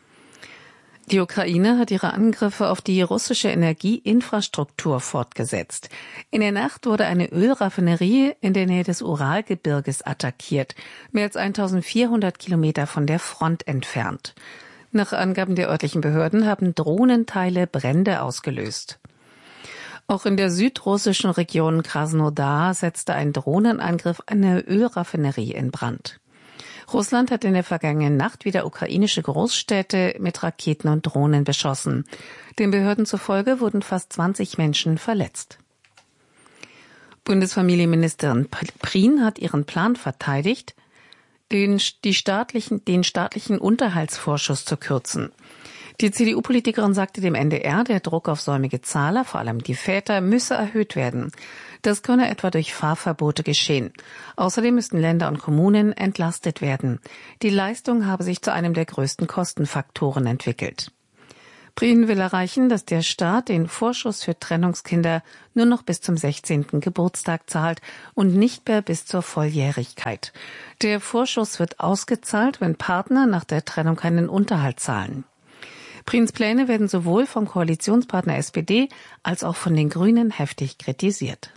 Die Ukraine hat ihre Angriffe auf die russische Energieinfrastruktur fortgesetzt. In der Nacht wurde eine Ölraffinerie in der Nähe des Uralgebirges attackiert, mehr als eintausendvierhundert Kilometer von der Front entfernt. Nach Angaben der örtlichen Behörden haben Drohnenteile Brände ausgelöst. Auch in der südrussischen Region Krasnodar setzte ein Drohnenangriff eine Ölraffinerie in Brand. Russland hat in der vergangenen Nacht wieder ukrainische Großstädte mit Raketen und Drohnen beschossen. Den Behörden zufolge wurden fast zwanzig Menschen verletzt. Bundesfamilienministerin Prien hat ihren Plan verteidigt, den, die staatlichen, den staatlichen Unterhaltsvorschuss zu kürzen. Die C D U-Politikerin sagte dem N D R, der Druck auf säumige Zahler, vor allem die Väter, müsse erhöht werden. Das könne etwa durch Fahrverbote geschehen. Außerdem müssten Länder und Kommunen entlastet werden. Die Leistung habe sich zu einem der größten Kostenfaktoren entwickelt. Prien will erreichen, dass der Staat den Vorschuss für Trennungskinder nur noch bis zum sechzehnten Geburtstag zahlt und nicht mehr bis zur Volljährigkeit. Der Vorschuss wird ausgezahlt, wenn Partner nach der Trennung keinen Unterhalt zahlen. Priens Pläne werden sowohl vom Koalitionspartner S P D als auch von den Grünen heftig kritisiert.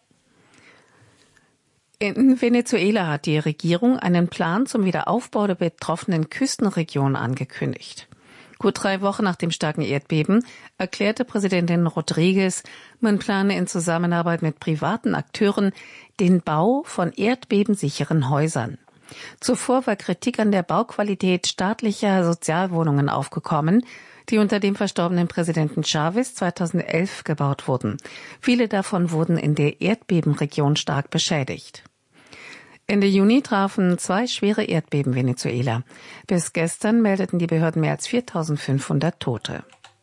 In Venezuela hat die Regierung einen Plan zum Wiederaufbau der betroffenen Küstenregion angekündigt. Gut drei Wochen nach dem starken Erdbeben erklärte Präsidentin Rodriguez, man plane in Zusammenarbeit mit privaten Akteuren den Bau von erdbebensicheren Häusern. Zuvor war Kritik an der Bauqualität staatlicher Sozialwohnungen aufgekommen, die unter dem verstorbenen Präsidenten Chavez zweitausendelf gebaut wurden. Viele davon wurden in der Erdbebenregion stark beschädigt. Ende Juni trafen zwei schwere Erdbeben Venezuela. Bis gestern meldeten die Behörden mehr als viertausendfünfhundert Tote.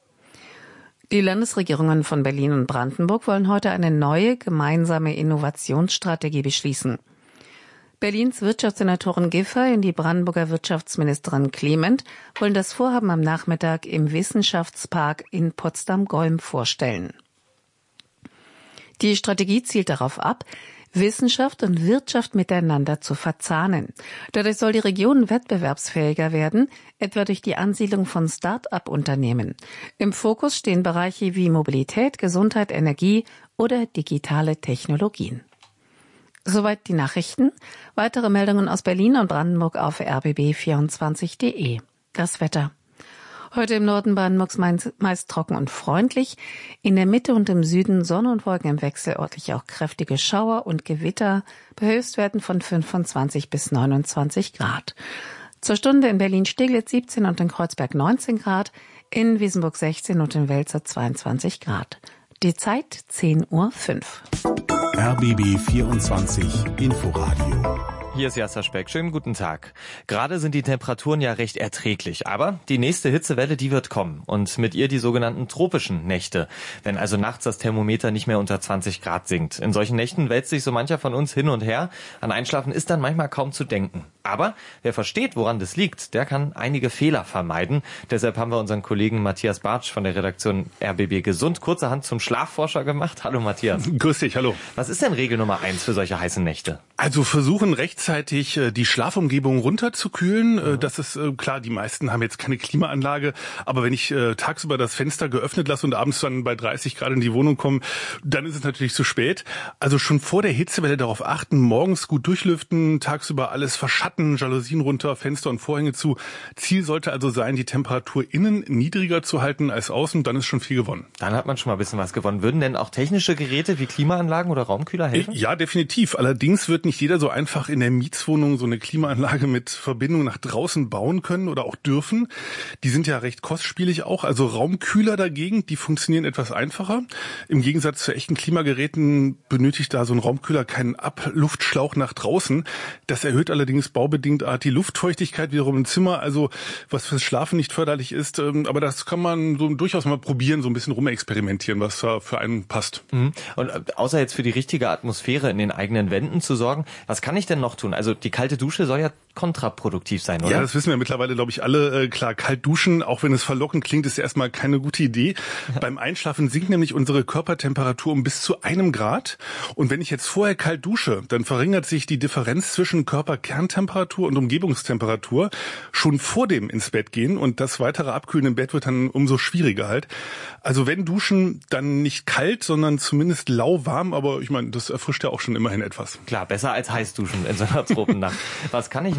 Die Landesregierungen von Berlin und Brandenburg wollen heute eine neue gemeinsame Innovationsstrategie beschließen. Berlins Wirtschaftssenatorin Giffey und die Brandenburger Wirtschaftsministerin Clement wollen das Vorhaben am Nachmittag im Wissenschaftspark in Potsdam-Golm vorstellen. Die Strategie zielt darauf ab, Wissenschaft und Wirtschaft miteinander zu verzahnen. Dadurch soll die Region wettbewerbsfähiger werden, etwa durch die Ansiedlung von Start-up-Unternehmen. Im Fokus stehen Bereiche wie Mobilität, Gesundheit, Energie oder digitale Technologien. Soweit die Nachrichten. Weitere Meldungen aus Berlin und Brandenburg auf r b b vierundzwanzig punkt d e. Das Wetter. Heute im Norden Brandenburgs meist trocken und freundlich. In der Mitte und im Süden Sonne und Wolken im Wechsel, örtlich auch kräftige Schauer und Gewitter bei Höchstwerten von fünfundzwanzig bis neunundzwanzig Grad. Zur Stunde in Berlin-Steglitz siebzehn und in Kreuzberg neunzehn Grad, in Wiesenburg sechzehn und in Welzow zweiundzwanzig Grad. Die Zeit zehn Uhr fünf. R B B vierundzwanzig Inforadio. Hier ist Jasser Speck. Schönen guten Tag. Gerade sind die Temperaturen ja recht erträglich, aber die nächste Hitzewelle, die wird kommen und mit ihr die sogenannten tropischen Nächte, wenn also nachts das Thermometer nicht mehr unter zwanzig Grad sinkt. In solchen Nächten wälzt sich so mancher von uns hin und her. An Einschlafen ist dann manchmal kaum zu denken. Aber wer versteht, woran das liegt, der kann einige Fehler vermeiden. Deshalb haben wir unseren Kollegen Matthias Bartsch von der Redaktion R B B Gesund kurzerhand zum Schlafforscher gemacht. Hallo Matthias. Grüß dich, hallo. Was ist denn Regel Nummer eins für solche heißen Nächte? Also versuchen rechtzeitig die Schlafumgebung runterzukühlen. Mhm. Das ist klar, die meisten haben jetzt keine Klimaanlage, aber wenn ich tagsüber das Fenster geöffnet lasse und abends dann bei dreißig Grad in die Wohnung komme, dann ist es natürlich zu spät. Also schon vor der Hitzewelle darauf achten, morgens gut durchlüften, tagsüber alles verschatten, Jalousien runter, Fenster und Vorhänge zu. Ziel sollte also sein, die Temperatur innen niedriger zu halten als außen, dann ist schon viel gewonnen. Dann hat man schon mal ein bisschen was gewonnen. Würden denn auch technische Geräte wie Klimaanlagen oder Raumkühler helfen? Ja, definitiv. Allerdings wird nicht jeder so einfach in der Mietswohnung so eine Klimaanlage mit Verbindung nach draußen bauen können oder auch dürfen. Die sind ja recht kostspielig auch. Also Raumkühler dagegen, die funktionieren etwas einfacher. Im Gegensatz zu echten Klimageräten benötigt da so ein Raumkühler keinen Abluftschlauch nach draußen. Das erhöht allerdings baubedingt die Luftfeuchtigkeit wiederum im Zimmer, also was fürs Schlafen nicht förderlich ist. Aber das kann man so durchaus mal probieren, so ein bisschen rumexperimentieren, was da für einen passt. Und außer jetzt für die richtige Atmosphäre in den eigenen Wänden zu sorgen, was kann ich denn noch tun? Also die kalte Dusche soll ja kontraproduktiv sein, oder? Ja, das wissen wir mittlerweile, glaube ich, alle. Klar, kalt duschen, auch wenn es verlockend klingt, ist erstmal keine gute Idee. Beim Einschlafen sinkt nämlich unsere Körpertemperatur um bis zu einem Grad. Und wenn ich jetzt vorher kalt dusche, dann verringert sich die Differenz zwischen Körperkerntemperatur und Umgebungstemperatur schon vor dem ins Bett gehen. Und das weitere Abkühlen im Bett wird dann umso schwieriger halt. Also wenn duschen, dann nicht kalt, sondern zumindest lauwarm. Aber ich meine, das erfrischt ja auch schon immerhin etwas. Klar, besser als heiß duschen in so einer Tropennacht. Was kann ich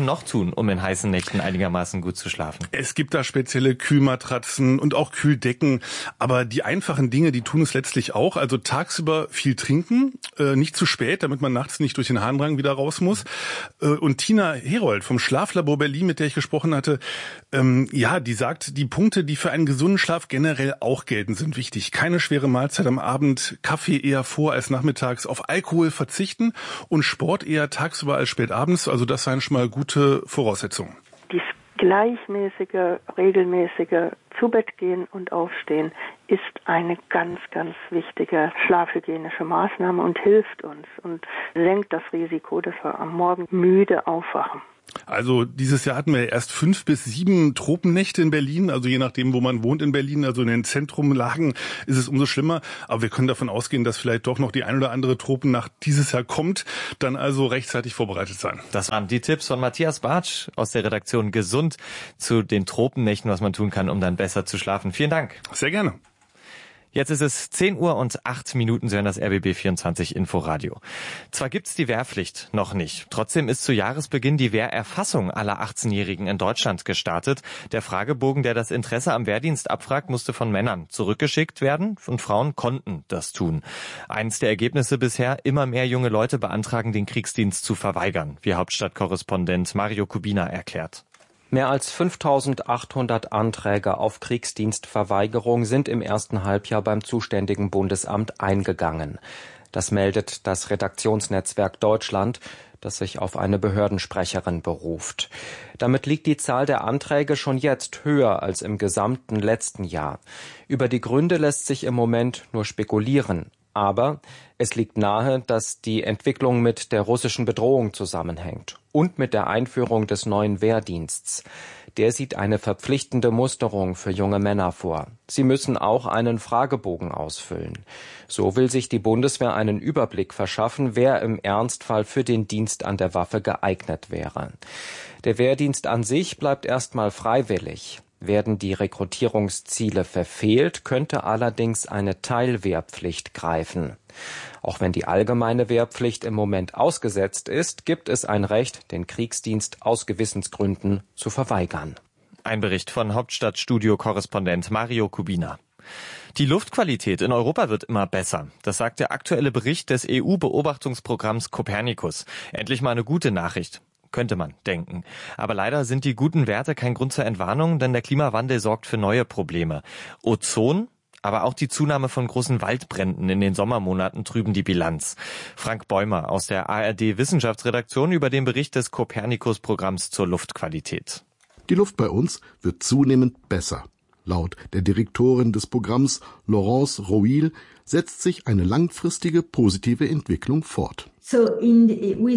eben noch tun, um in heißen Nächten einigermaßen gut zu schlafen? Es gibt da spezielle Kühlmatratzen und auch Kühldecken, aber die einfachen Dinge, die tun es letztlich auch. Also tagsüber viel trinken, äh, nicht zu spät, damit man nachts nicht durch den Harndrang wieder raus muss. Äh, und Tina Herold vom Schlaflabor Berlin, mit der ich gesprochen hatte, ähm, ja, die sagt, die Punkte, die für einen gesunden Schlaf generell auch gelten, sind wichtig. Keine schwere Mahlzeit am Abend, Kaffee eher vor als nachmittags, auf Alkohol verzichten und Sport eher tagsüber als spät abends. Also das seien schon mal gute Voraussetzungen. Dies gleichmäßige, regelmäßige Zubettgehen und Aufstehen ist eine ganz, ganz wichtige schlafhygienische Maßnahme und hilft uns und senkt das Risiko, dass wir am Morgen müde aufwachen. Also dieses Jahr hatten wir erst fünf bis sieben Tropennächte in Berlin, also je nachdem, wo man wohnt in Berlin, also in den Zentrumlagen ist es umso schlimmer. Aber wir können davon ausgehen, dass vielleicht doch noch die ein oder andere Tropennacht dieses Jahr kommt, dann also rechtzeitig vorbereitet sein. Das waren die Tipps von Matthias Bartsch aus der Redaktion Gesund zu den Tropennächten, was man tun kann, um dann besser zu schlafen. Vielen Dank. Sehr gerne. Jetzt ist es zehn Uhr und acht Minuten, Sie hören das R B B vierundzwanzig Inforadio. Zwar gibt's die Wehrpflicht noch nicht, trotzdem ist zu Jahresbeginn die Wehrerfassung aller achtzehnjährigen in Deutschland gestartet. Der Fragebogen, der das Interesse am Wehrdienst abfragt, musste von Männern zurückgeschickt werden und Frauen konnten das tun. Eins der Ergebnisse bisher, immer mehr junge Leute beantragen, den Kriegsdienst zu verweigern, wie Hauptstadtkorrespondent Mario Kubina erklärt. Mehr als fünftausendachthundert Anträge auf Kriegsdienstverweigerung sind im ersten Halbjahr beim zuständigen Bundesamt eingegangen. Das meldet das Redaktionsnetzwerk Deutschland, das sich auf eine Behördensprecherin beruft. Damit liegt die Zahl der Anträge schon jetzt höher als im gesamten letzten Jahr. Über die Gründe lässt sich im Moment nur spekulieren. Aber es liegt nahe, dass die Entwicklung mit der russischen Bedrohung zusammenhängt und mit der Einführung des neuen Wehrdiensts. Der sieht eine verpflichtende Musterung für junge Männer vor. Sie müssen auch einen Fragebogen ausfüllen. So will sich die Bundeswehr einen Überblick verschaffen, wer im Ernstfall für den Dienst an der Waffe geeignet wäre. Der Wehrdienst an sich bleibt erstmal freiwillig. Werden die Rekrutierungsziele verfehlt, könnte allerdings eine Teilwehrpflicht greifen. Auch wenn die allgemeine Wehrpflicht im Moment ausgesetzt ist, gibt es ein Recht, den Kriegsdienst aus Gewissensgründen zu verweigern. Ein Bericht von Hauptstadtstudio-Korrespondent Mario Kubina. Die Luftqualität in Europa wird immer besser. Das sagt der aktuelle Bericht des E U-Beobachtungsprogramms Copernicus. Endlich mal eine gute Nachricht. Könnte man denken. Aber leider sind die guten Werte kein Grund zur Entwarnung, denn der Klimawandel sorgt für neue Probleme. Ozon, aber auch die Zunahme von großen Waldbränden in den Sommermonaten trüben die Bilanz. Frank Bäumer aus der A R D-Wissenschaftsredaktion über den Bericht des Copernicus-Programms zur Luftqualität. Die Luft bei uns wird zunehmend besser. Laut der Direktorin des Programms, Laurence Rouil, setzt sich eine langfristige positive Entwicklung fort. In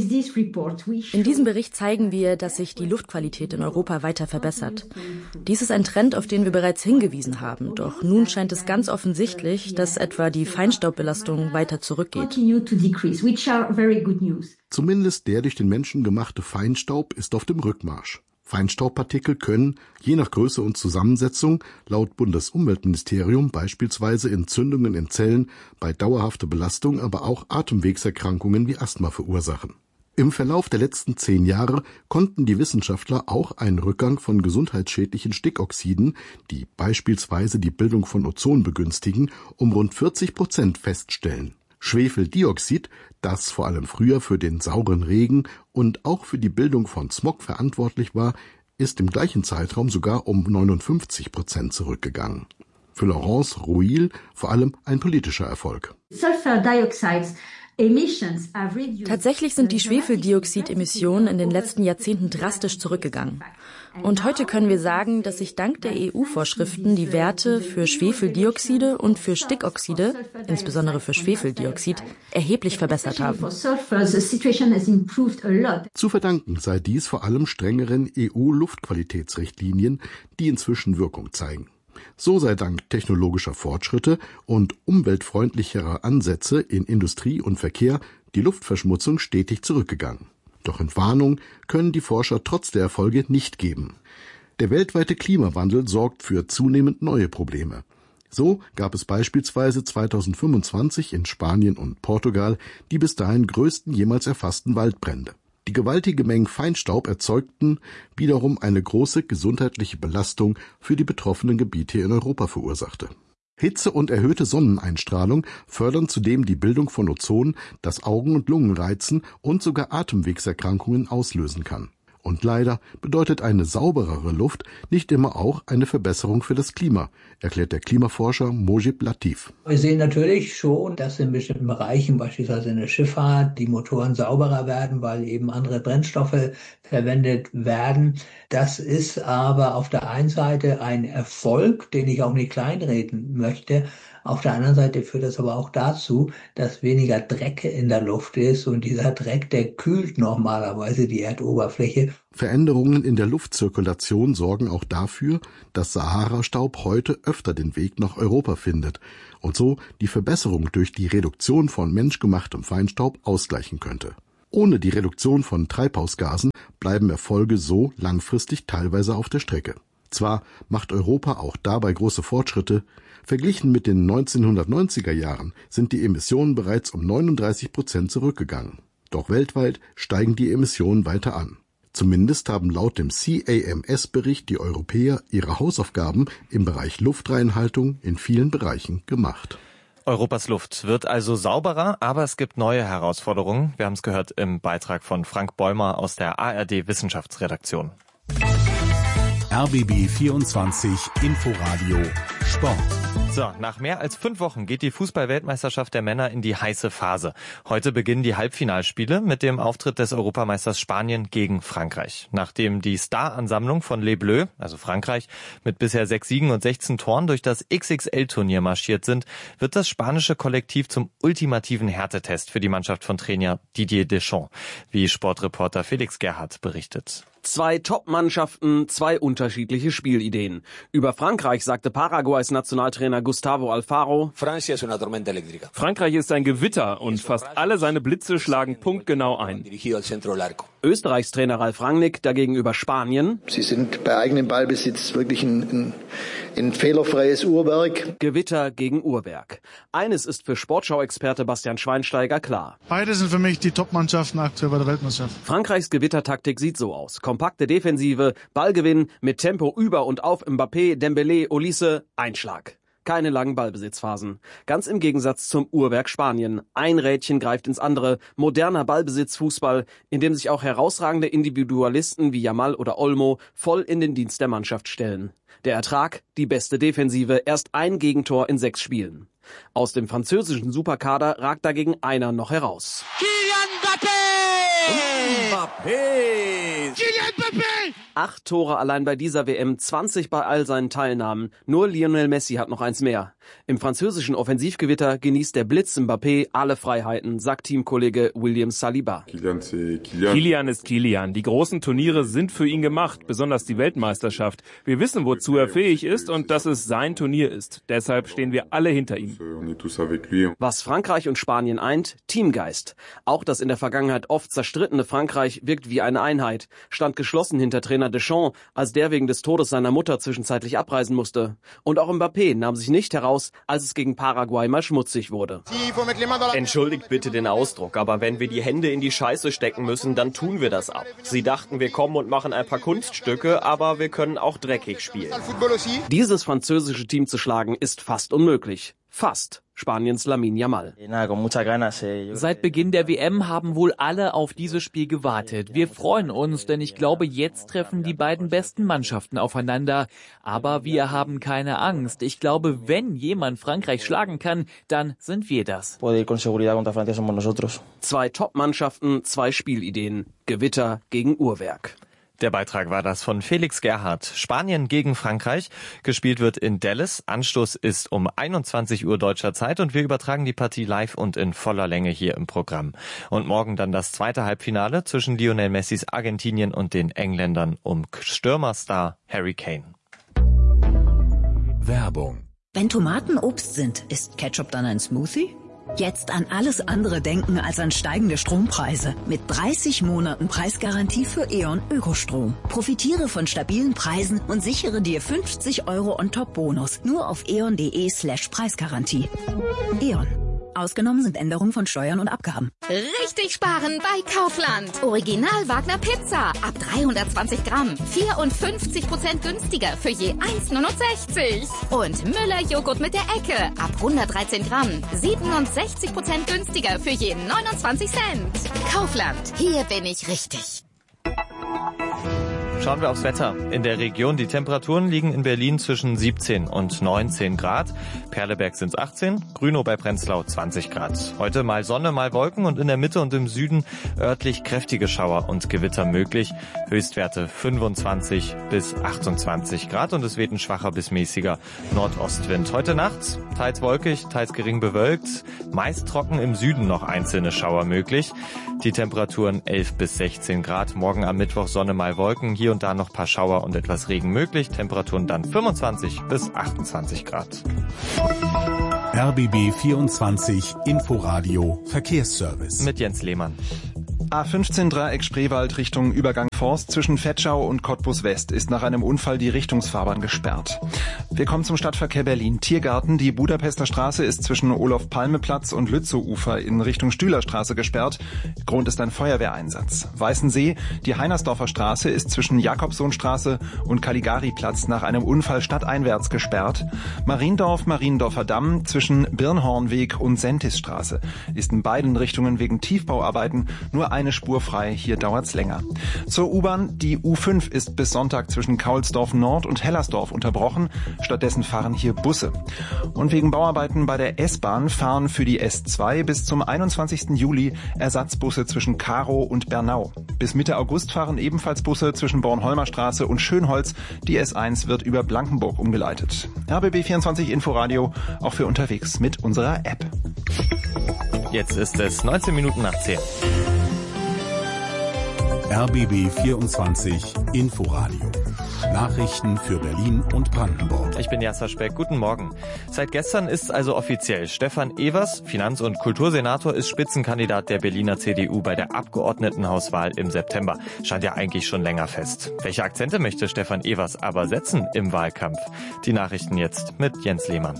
diesem Bericht zeigen wir, dass sich die Luftqualität in Europa weiter verbessert. Dies ist ein Trend, auf den wir bereits hingewiesen haben. Doch nun scheint es ganz offensichtlich, dass etwa die Feinstaubbelastung weiter zurückgeht. Zumindest der durch den Menschen gemachte Feinstaub ist auf dem Rückmarsch. Feinstaubpartikel können, je nach Größe und Zusammensetzung, laut Bundesumweltministerium beispielsweise Entzündungen in Zellen, bei dauerhafter Belastung aber auch Atemwegserkrankungen wie Asthma verursachen. Im Verlauf der letzten zehn Jahre konnten die Wissenschaftler auch einen Rückgang von gesundheitsschädlichen Stickoxiden, die beispielsweise die Bildung von Ozon begünstigen, um rund vierzig Prozent feststellen. Schwefeldioxid, das vor allem früher für den sauren Regen und auch für die Bildung von Smog verantwortlich war, ist im gleichen Zeitraum sogar um neunundfünfzig Prozent zurückgegangen. Für Laurence Rouil vor allem ein politischer Erfolg. Tatsächlich sind die Schwefeldioxidemissionen in den letzten Jahrzehnten drastisch zurückgegangen. Und heute können wir sagen, dass sich dank der E U-Vorschriften die Werte für Schwefeldioxide und für Stickoxide, insbesondere für Schwefeldioxid, erheblich verbessert haben. Zu verdanken sei dies vor allem strengeren E U-Luftqualitätsrichtlinien, die inzwischen Wirkung zeigen. So sei dank technologischer Fortschritte und umweltfreundlicherer Ansätze in Industrie und Verkehr die Luftverschmutzung stetig zurückgegangen. Doch Entwarnung können die Forscher trotz der Erfolge nicht geben. Der weltweite Klimawandel sorgt für zunehmend neue Probleme. So gab es beispielsweise zweitausendfünfundzwanzig in Spanien und Portugal die bis dahin größten jemals erfassten Waldbrände. Die gewaltige Mengen Feinstaub erzeugten wiederum eine große gesundheitliche Belastung für die betroffenen Gebiete in Europa verursachte. Hitze und erhöhte Sonneneinstrahlung fördern zudem die Bildung von Ozon, das Augen- und Lungen reizen und sogar Atemwegserkrankungen auslösen kann. Und leider bedeutet eine sauberere Luft nicht immer auch eine Verbesserung für das Klima, erklärt der Klimaforscher Mojib Latif. Wir sehen natürlich schon, dass in bestimmten Bereichen, beispielsweise in der Schifffahrt, die Motoren sauberer werden, weil eben andere Brennstoffe verwendet werden. Das ist aber auf der einen Seite ein Erfolg, den ich auch nicht kleinreden möchte. Auf der anderen Seite führt das aber auch dazu, dass weniger Dreck in der Luft ist und dieser Dreck, der kühlt normalerweise die Erdoberfläche. Veränderungen in der Luftzirkulation sorgen auch dafür, dass Sahara-Staub heute öfter den Weg nach Europa findet und so die Verbesserung durch die Reduktion von menschgemachtem Feinstaub ausgleichen könnte. Ohne die Reduktion von Treibhausgasen bleiben Erfolge so langfristig teilweise auf der Strecke. Zwar macht Europa auch dabei große Fortschritte, verglichen mit den neunzehnhundertneunziger Jahren sind die Emissionen bereits um neununddreißig Prozent zurückgegangen. Doch weltweit steigen die Emissionen weiter an. Zumindest haben laut dem C A M S-Bericht die Europäer ihre Hausaufgaben im Bereich Luftreinhaltung in vielen Bereichen gemacht. Europas Luft wird also sauberer, aber es gibt neue Herausforderungen. Wir haben es gehört im Beitrag von Frank Bäumer aus der A R D-Wissenschaftsredaktion. R B B vierundzwanzig Inforadio Sport. So, nach mehr als fünf Wochen geht die Fußball-Weltmeisterschaft der Männer in die heiße Phase. Heute beginnen die Halbfinalspiele mit dem Auftritt des Europameisters Spanien gegen Frankreich. Nachdem die Star-Ansammlung von Les Bleus, also Frankreich, mit bisher sechs Siegen und sechzehn Toren durch das X X L-Turnier marschiert sind, wird das spanische Kollektiv zum ultimativen Härtetest für die Mannschaft von Trainer Didier Deschamps, wie Sportreporter Felix Gerhardt berichtet. Zwei Top-Mannschaften, zwei unterschiedliche Spielideen. Über Frankreich sagte Paraguays Nationaltrainer Gustavo Alfaro: Frankreich ist ein Gewitter und fast alle seine Blitze schlagen punktgenau ein. Österreichs Trainer Ralf Rangnick dagegen über Spanien: Sie sind bei eigenem Ballbesitz wirklich ein, ein, ein fehlerfreies Uhrwerk. Gewitter gegen Uhrwerk. Eines ist für Sportschau-Experte Bastian Schweinsteiger klar. Beide sind für mich die Top-Mannschaften aktuell bei der Weltmeisterschaft. Frankreichs Gewittertaktik sieht so aus. Kompakte Defensive, Ballgewinn, mit Tempo über und auf Mbappé, Dembélé, Olise, Einschlag. Keine langen Ballbesitzphasen. Ganz im Gegensatz zum Uhrwerk Spanien. Ein Rädchen greift ins andere. Moderner Ballbesitzfußball, in dem sich auch herausragende Individualisten wie Yamal oder Olmo voll in den Dienst der Mannschaft stellen. Der Ertrag, die beste Defensive, erst ein Gegentor in sechs Spielen. Aus dem französischen Superkader ragt dagegen einer noch heraus. Kylian Mbappé! Mbappé! Kylian Mbappé! Acht Tore allein bei dieser W M, zwanzig bei all seinen Teilnahmen. Nur Lionel Messi hat noch eins mehr. Im französischen Offensivgewitter genießt der Blitz Mbappé alle Freiheiten, sagt Teamkollege William Saliba. Kylian ist Kylian. Die großen Turniere sind für ihn gemacht, besonders die Weltmeisterschaft. Wir wissen, wozu er fähig ist und dass es sein Turnier ist. Deshalb stehen wir alle hinter ihm. Was Frankreich und Spanien eint, Teamgeist. Auch das in der Vergangenheit oft zerstrittene Frankreich wirkt wie eine Einheit, stand geschlossen hinter Trainer Deschamps, als der wegen des Todes seiner Mutter zwischenzeitlich abreisen musste. Und auch Mbappé nahm sich nicht heraus, als es gegen Paraguay mal schmutzig wurde. Entschuldigt bitte den Ausdruck, aber wenn wir die Hände in die Scheiße stecken müssen, dann tun wir das ab. Sie dachten, wir kommen und machen ein paar Kunststücke, aber wir können auch dreckig spielen. Dieses französische Team zu schlagen, ist fast unmöglich. Fast. Spaniens Lamine Yamal. Seit Beginn der W M haben wohl alle auf dieses Spiel gewartet. Wir freuen uns, denn ich glaube, jetzt treffen die beiden besten Mannschaften aufeinander. Aber wir haben keine Angst. Ich glaube, wenn jemand Frankreich schlagen kann, dann sind wir das. Zwei Top-Mannschaften, zwei Spielideen. Gewitter gegen Uhrwerk. Der Beitrag war das von Felix Gerhardt. Spanien gegen Frankreich. Gespielt wird in Dallas. Anstoß ist um einundzwanzig Uhr deutscher Zeit und wir übertragen die Partie live und in voller Länge hier im Programm. Und morgen dann das zweite Halbfinale zwischen Lionel Messis Argentinien und den Engländern um Stürmerstar Harry Kane. Werbung. Wenn Tomaten Obst sind, ist Ketchup dann ein Smoothie? Jetzt an alles andere denken als an steigende Strompreise. Mit dreißig Monaten Preisgarantie für E.ON Ökostrom. Profitiere von stabilen Preisen und sichere dir fünfzig Euro on top Bonus. Nur auf eon.de slash Preisgarantie. E.ON. Ausgenommen sind Änderungen von Steuern und Abgaben. Richtig sparen bei Kaufland. Original Wagner Pizza. Ab dreihundertzwanzig Gramm. vierundfünfzig Prozent günstiger für je eins Komma neunundsechzig. Und Müller Joghurt mit der Ecke. Ab hundertdreizehn Gramm. siebenundsechzig Prozent günstiger für je neunundzwanzig Cent. Kaufland. Hier bin ich richtig. Schauen wir aufs Wetter. In der Region, die Temperaturen liegen in Berlin zwischen siebzehn und neunzehn Grad. Perleberg sind es achtzehn, Grünow bei Prenzlau zwanzig Grad. Heute mal Sonne, mal Wolken und in der Mitte und im Süden örtlich kräftige Schauer und Gewitter möglich. Höchstwerte fünfundzwanzig bis achtundzwanzig Grad und es weht ein schwacher bis mäßiger Nordostwind. Heute Nacht teils wolkig, teils gering bewölkt. Meist trocken, im Süden noch einzelne Schauer möglich. Die Temperaturen elf bis sechzehn Grad. Morgen am Mittwoch Sonne, mal Wolken. Hier und da noch ein paar Schauer und etwas Regen möglich. Temperaturen dann fünfundzwanzig bis achtundzwanzig Grad. R B B vierundzwanzig Inforadio Verkehrsservice. Mit Jens Lehmann. A fünfzehn Dreieck Spreewald Richtung Übergang Forst zwischen Vetschau und Cottbus West ist nach einem Unfall die Richtungsfahrbahn gesperrt. Wir kommen zum Stadtverkehr Berlin. Tiergarten, die Budapester Straße ist zwischen Olof-Palme-Platz und Lützow-Ufer in Richtung Stühlerstraße gesperrt. Grund ist ein Feuerwehreinsatz. Weißensee, die Heinersdorfer Straße ist zwischen Jakobsohnstraße und Caligari-Platz nach einem Unfall stadteinwärts gesperrt. Mariendorf, Mariendorfer Damm zwischen Birnhornweg und Sentisstraße ist in beiden Richtungen wegen Tiefbauarbeiten nur eine Spur frei, hier dauert's länger. Zur U-Bahn, die U fünf ist bis Sonntag zwischen Kaulsdorf Nord und Hellersdorf unterbrochen, stattdessen fahren hier Busse. Und wegen Bauarbeiten bei der S-Bahn fahren für die S zwei bis zum einundzwanzigsten Juli Ersatzbusse zwischen Karow und Bernau. Bis Mitte August fahren ebenfalls Busse zwischen Bornholmer Straße und Schönholz, die S eins wird über Blankenburg umgeleitet. R B B vierundzwanzig Inforadio, auch für unterwegs mit unserer App. Jetzt ist es neunzehn Minuten nach zehn. R B B vierundzwanzig Inforadio. Nachrichten für Berlin und Brandenburg. Ich bin Jasser Speck. Guten Morgen. Seit gestern ist also offiziell. Stefan Evers, Finanz- und Kultursenator, ist Spitzenkandidat der Berliner C D U bei der Abgeordnetenhauswahl im September. Stand ja eigentlich schon länger fest. Welche Akzente möchte Stefan Evers aber setzen im Wahlkampf? Die Nachrichten jetzt mit Jens Lehmann.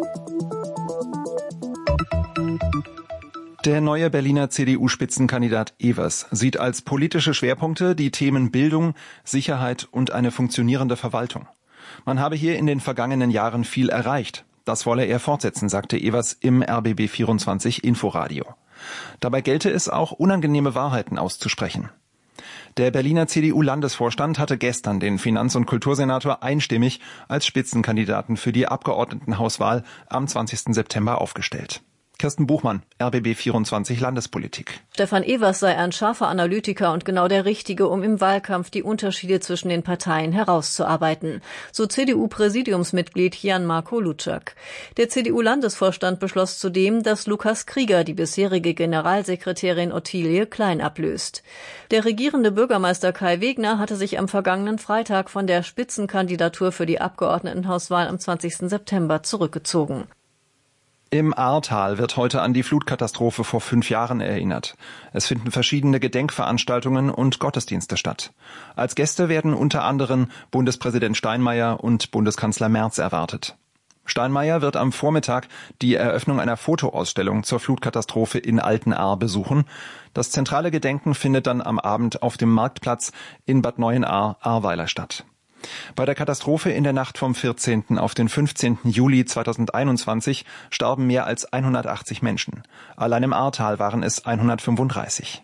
Der neue Berliner C D U-Spitzenkandidat Evers sieht als politische Schwerpunkte die Themen Bildung, Sicherheit und eine funktionierende Verwaltung. Man habe hier in den vergangenen Jahren viel erreicht. Das wolle er fortsetzen, sagte Evers im R B B vierundzwanzig Inforadio. Dabei gelte es auch, unangenehme Wahrheiten auszusprechen. Der Berliner C D U-Landesvorstand hatte gestern den Finanz- und Kultursenator einstimmig als Spitzenkandidaten für die Abgeordnetenhauswahl am zwanzigsten September aufgestellt. Kirsten Buchmann, R B B vierundzwanzig Landespolitik. Stefan Evers sei ein scharfer Analytiker und genau der Richtige, um im Wahlkampf die Unterschiede zwischen den Parteien herauszuarbeiten. So C D U-Präsidiumsmitglied Jan-Marco Lutschak. Der C D U-Landesvorstand beschloss zudem, dass Lukas Krieger die bisherige Generalsekretärin Ottilie Klein ablöst. Der regierende Bürgermeister Kai Wegner hatte sich am vergangenen Freitag von der Spitzenkandidatur für die Abgeordnetenhauswahl am zwanzigsten September zurückgezogen. Im Ahrtal wird heute an die Flutkatastrophe vor fünf Jahren erinnert. Es finden verschiedene Gedenkveranstaltungen und Gottesdienste statt. Als Gäste werden unter anderem Bundespräsident Steinmeier und Bundeskanzler Merz erwartet. Steinmeier wird am Vormittag die Eröffnung einer Fotoausstellung zur Flutkatastrophe in Altenahr besuchen. Das zentrale Gedenken findet dann am Abend auf dem Marktplatz in Bad Neuenahr-Ahrweiler statt. Bei der Katastrophe in der Nacht vom vierzehnten auf den fünfzehnten Juli zweitausendeinundzwanzig starben mehr als hundertachtzig Menschen. Allein im Ahrtal waren es hundertfünfunddreißig.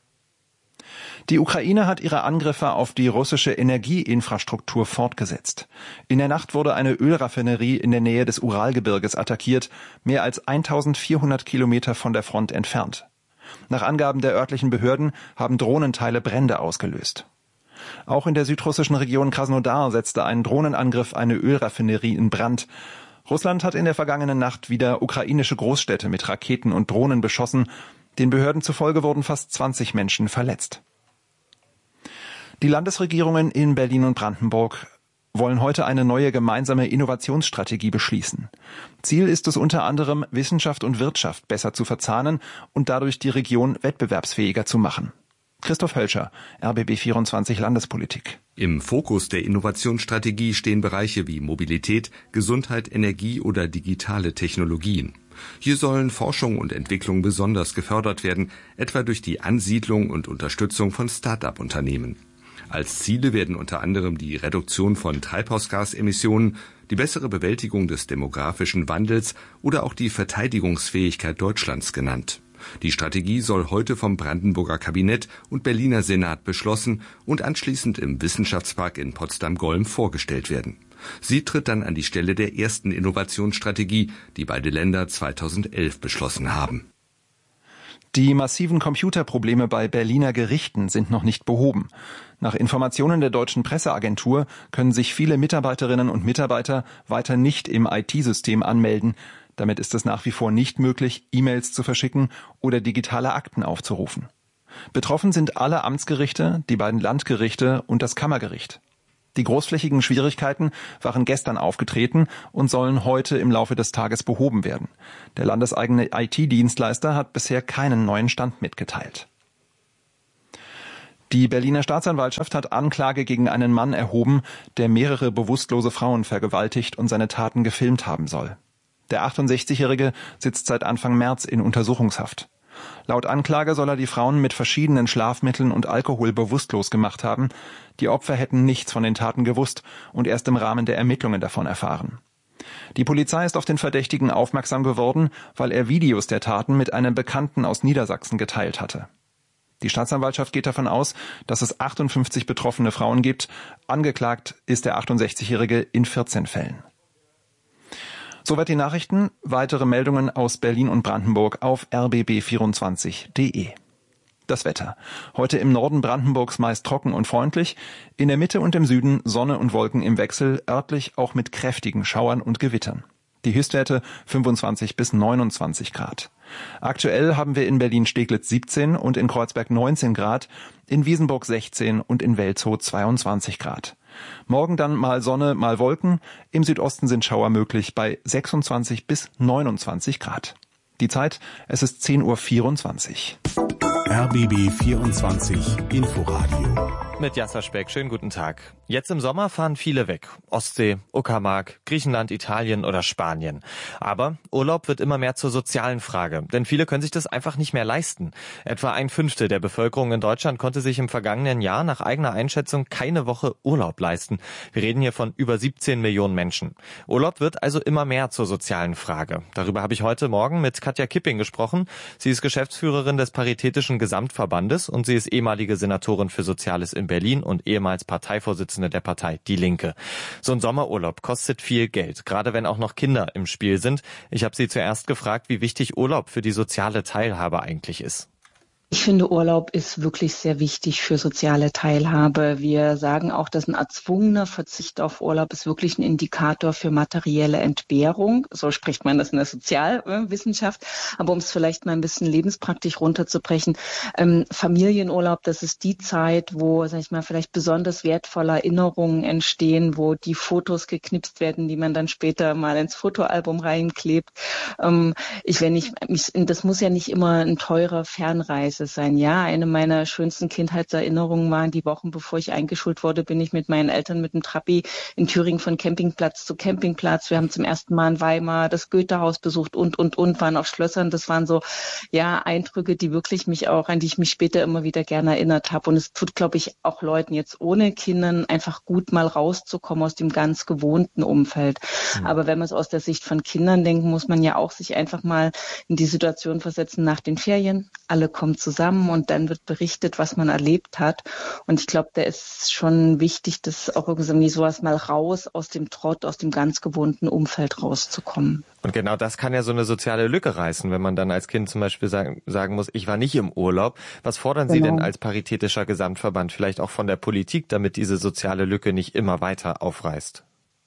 Die Ukraine hat ihre Angriffe auf die russische Energieinfrastruktur fortgesetzt. In der Nacht wurde eine Ölraffinerie in der Nähe des Uralgebirges attackiert, mehr als eintausendvierhundert Kilometer von der Front entfernt. Nach Angaben der örtlichen Behörden haben Drohnenteile Brände ausgelöst. Auch in der südrussischen Region Krasnodar setzte ein Drohnenangriff eine Ölraffinerie in Brand. Russland hat in der vergangenen Nacht wieder ukrainische Großstädte mit Raketen und Drohnen beschossen. Den Behörden zufolge wurden fast zwanzig Menschen verletzt. Die Landesregierungen in Berlin und Brandenburg wollen heute eine neue gemeinsame Innovationsstrategie beschließen. Ziel ist es unter anderem, Wissenschaft und Wirtschaft besser zu verzahnen und dadurch die Region wettbewerbsfähiger zu machen. Christoph Hölscher, R B B vierundzwanzig Landespolitik. Im Fokus der Innovationsstrategie stehen Bereiche wie Mobilität, Gesundheit, Energie oder digitale Technologien. Hier sollen Forschung und Entwicklung besonders gefördert werden, etwa durch die Ansiedlung und Unterstützung von Start-up-Unternehmen. Als Ziele werden unter anderem die Reduktion von Treibhausgasemissionen, die bessere Bewältigung des demografischen Wandels oder auch die Verteidigungsfähigkeit Deutschlands genannt. Die Strategie soll heute vom Brandenburger Kabinett und Berliner Senat beschlossen und anschließend im Wissenschaftspark in Potsdam-Golm vorgestellt werden. Sie tritt dann an die Stelle der ersten Innovationsstrategie, die beide Länder zweitausendelf beschlossen haben. Die massiven Computerprobleme bei Berliner Gerichten sind noch nicht behoben. Nach Informationen der Deutschen Presseagentur können sich viele Mitarbeiterinnen und Mitarbeiter weiter nicht im I T-System anmelden. Damit ist es nach wie vor nicht möglich, E-Mails zu verschicken oder digitale Akten aufzurufen. Betroffen sind alle Amtsgerichte, die beiden Landgerichte und das Kammergericht. Die großflächigen Schwierigkeiten waren gestern aufgetreten und sollen heute im Laufe des Tages behoben werden. Der landeseigene I T-Dienstleister hat bisher keinen neuen Stand mitgeteilt. Die Berliner Staatsanwaltschaft hat Anklage gegen einen Mann erhoben, der mehrere bewusstlose Frauen vergewaltigt und seine Taten gefilmt haben soll. Der achtundsechzigjährige sitzt seit Anfang März in Untersuchungshaft. Laut Anklage soll er die Frauen mit verschiedenen Schlafmitteln und Alkohol bewusstlos gemacht haben. Die Opfer hätten nichts von den Taten gewusst und erst im Rahmen der Ermittlungen davon erfahren. Die Polizei ist auf den Verdächtigen aufmerksam geworden, weil er Videos der Taten mit einem Bekannten aus Niedersachsen geteilt hatte. Die Staatsanwaltschaft geht davon aus, dass es achtundfünfzig betroffene Frauen gibt. Angeklagt ist der achtundsechzigjährige in vierzehn Fällen. Soweit die Nachrichten. Weitere Meldungen aus Berlin und Brandenburg auf r b b vierundzwanzig punkt d e. Das Wetter. Heute im Norden Brandenburgs meist trocken und freundlich. In der Mitte und im Süden Sonne und Wolken im Wechsel, örtlich auch mit kräftigen Schauern und Gewittern. Die Höchstwerte fünfundzwanzig bis neunundzwanzig Grad. Aktuell haben wir in Berlin-Steglitz siebzehn und in Kreuzberg neunzehn Grad, in Wiesenburg sechzehn und in Welzow zweiundzwanzig Grad. Morgen dann mal Sonne, mal Wolken. Im Südosten sind Schauer möglich bei sechsundzwanzig bis neunundzwanzig Grad. Die Zeit, es ist zehn Uhr vierundzwanzig. R B B vierundzwanzig Inforadio. Mit Jasser Speck, schönen guten Tag. Jetzt im Sommer fahren viele weg. Ostsee, Uckermark, Griechenland, Italien oder Spanien. Aber Urlaub wird immer mehr zur sozialen Frage, denn viele können sich das einfach nicht mehr leisten. Etwa ein Fünftel der Bevölkerung in Deutschland konnte sich im vergangenen Jahr nach eigener Einschätzung keine Woche Urlaub leisten. Wir reden hier von über siebzehn Millionen Menschen. Urlaub wird also immer mehr zur sozialen Frage. Darüber habe ich heute Morgen mit Katja Kipping gesprochen. Sie ist Geschäftsführerin des Paritätischen Gesamtverbandes und sie ist ehemalige Senatorin für Soziales in Berlin und ehemals Parteivorsitzende der Partei Die Linke. So ein Sommerurlaub kostet viel Geld, gerade wenn auch noch Kinder im Spiel sind. Ich habe sie zuerst gefragt, wie wichtig Urlaub für die soziale Teilhabe eigentlich ist. Ich finde, Urlaub ist wirklich sehr wichtig für soziale Teilhabe. Wir sagen auch, dass ein erzwungener Verzicht auf Urlaub ist wirklich ein Indikator für materielle Entbehrung. So spricht man das in der Sozialwissenschaft. Aber um es vielleicht mal ein bisschen lebenspraktisch runterzubrechen, ähm, Familienurlaub, das ist die Zeit, wo, sag ich mal, vielleicht besonders wertvolle Erinnerungen entstehen, wo die Fotos geknipst werden, die man dann später mal ins Fotoalbum reinklebt. Ähm, ich, wenn ich, mich, das muss ja nicht immer ein teurer Fernreise sein. Ja, eine meiner schönsten Kindheitserinnerungen waren die Wochen, bevor ich eingeschult wurde, bin ich mit meinen Eltern mit dem Trabi in Thüringen von Campingplatz zu Campingplatz. Wir haben zum ersten Mal in Weimar das Goethehaus besucht und, und, und, waren auf Schlössern. Das waren so, ja, Eindrücke, die wirklich mich auch, an die ich mich später immer wieder gerne erinnert habe. Und es tut, glaube ich, auch Leuten jetzt ohne Kindern einfach gut, mal rauszukommen aus dem ganz gewohnten Umfeld. Mhm. Aber wenn man es aus der Sicht von Kindern denkt, muss man ja auch sich einfach mal in die Situation versetzen nach den Ferien. Alle kommen zusammen. zusammen und dann wird berichtet, was man erlebt hat. Und ich glaube, da ist schon wichtig, dass auch irgendwie sowas mal raus aus dem Trott, aus dem ganz gewohnten Umfeld rauszukommen. Und genau das kann ja so eine soziale Lücke reißen, wenn man dann als Kind zum Beispiel sagen, sagen muss, ich war nicht im Urlaub. Was fordern genau. Sie denn als Paritätischer Gesamtverband vielleicht auch von der Politik, damit diese soziale Lücke nicht immer weiter aufreißt?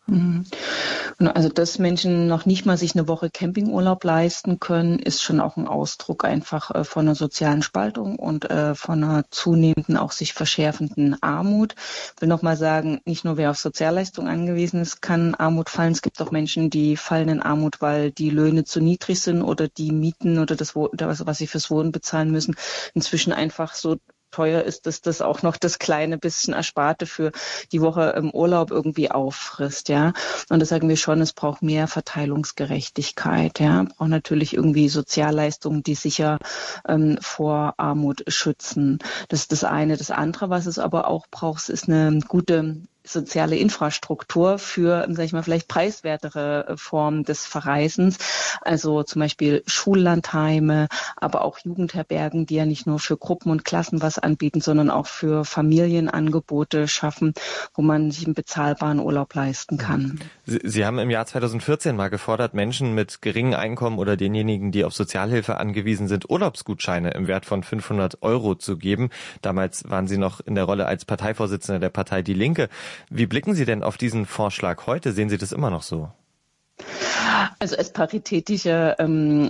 Also, dass Menschen noch nicht mal sich eine Woche Campingurlaub leisten können, ist schon auch ein Ausdruck einfach von einer sozialen Spaltung und von einer zunehmenden, auch sich verschärfenden Armut. Ich will nochmal sagen, nicht nur wer auf Sozialleistung angewiesen ist, kann Armut fallen. Es gibt auch Menschen, die fallen in Armut, weil die Löhne zu niedrig sind oder die Mieten oder das, was sie fürs Wohnen bezahlen müssen, inzwischen einfach so teuer ist, dass das auch noch das kleine bisschen Ersparte für die Woche im Urlaub irgendwie auffrisst, ja. Und da sagen wir schon, es braucht mehr Verteilungsgerechtigkeit, ja. Braucht natürlich irgendwie Sozialleistungen, die sicher ähm, vor Armut schützen. Das ist das eine. Das andere, was es aber auch braucht, ist eine gute soziale Infrastruktur für, sag ich mal, vielleicht preiswertere Formen des Verreisens. Also zum Beispiel Schullandheime, aber auch Jugendherbergen, die ja nicht nur für Gruppen und Klassen was anbieten, sondern auch für Familienangebote schaffen, wo man sich einen bezahlbaren Urlaub leisten kann. Sie, Sie haben im Jahr zweitausendvierzehn mal gefordert, Menschen mit geringem Einkommen oder denjenigen, die auf Sozialhilfe angewiesen sind, Urlaubsgutscheine im Wert von fünfhundert Euro zu geben. Damals waren Sie noch in der Rolle als Parteivorsitzender der Partei Die Linke. Wie blicken Sie denn auf diesen Vorschlag heute? Sehen Sie das immer noch so? Also als paritätische ähm,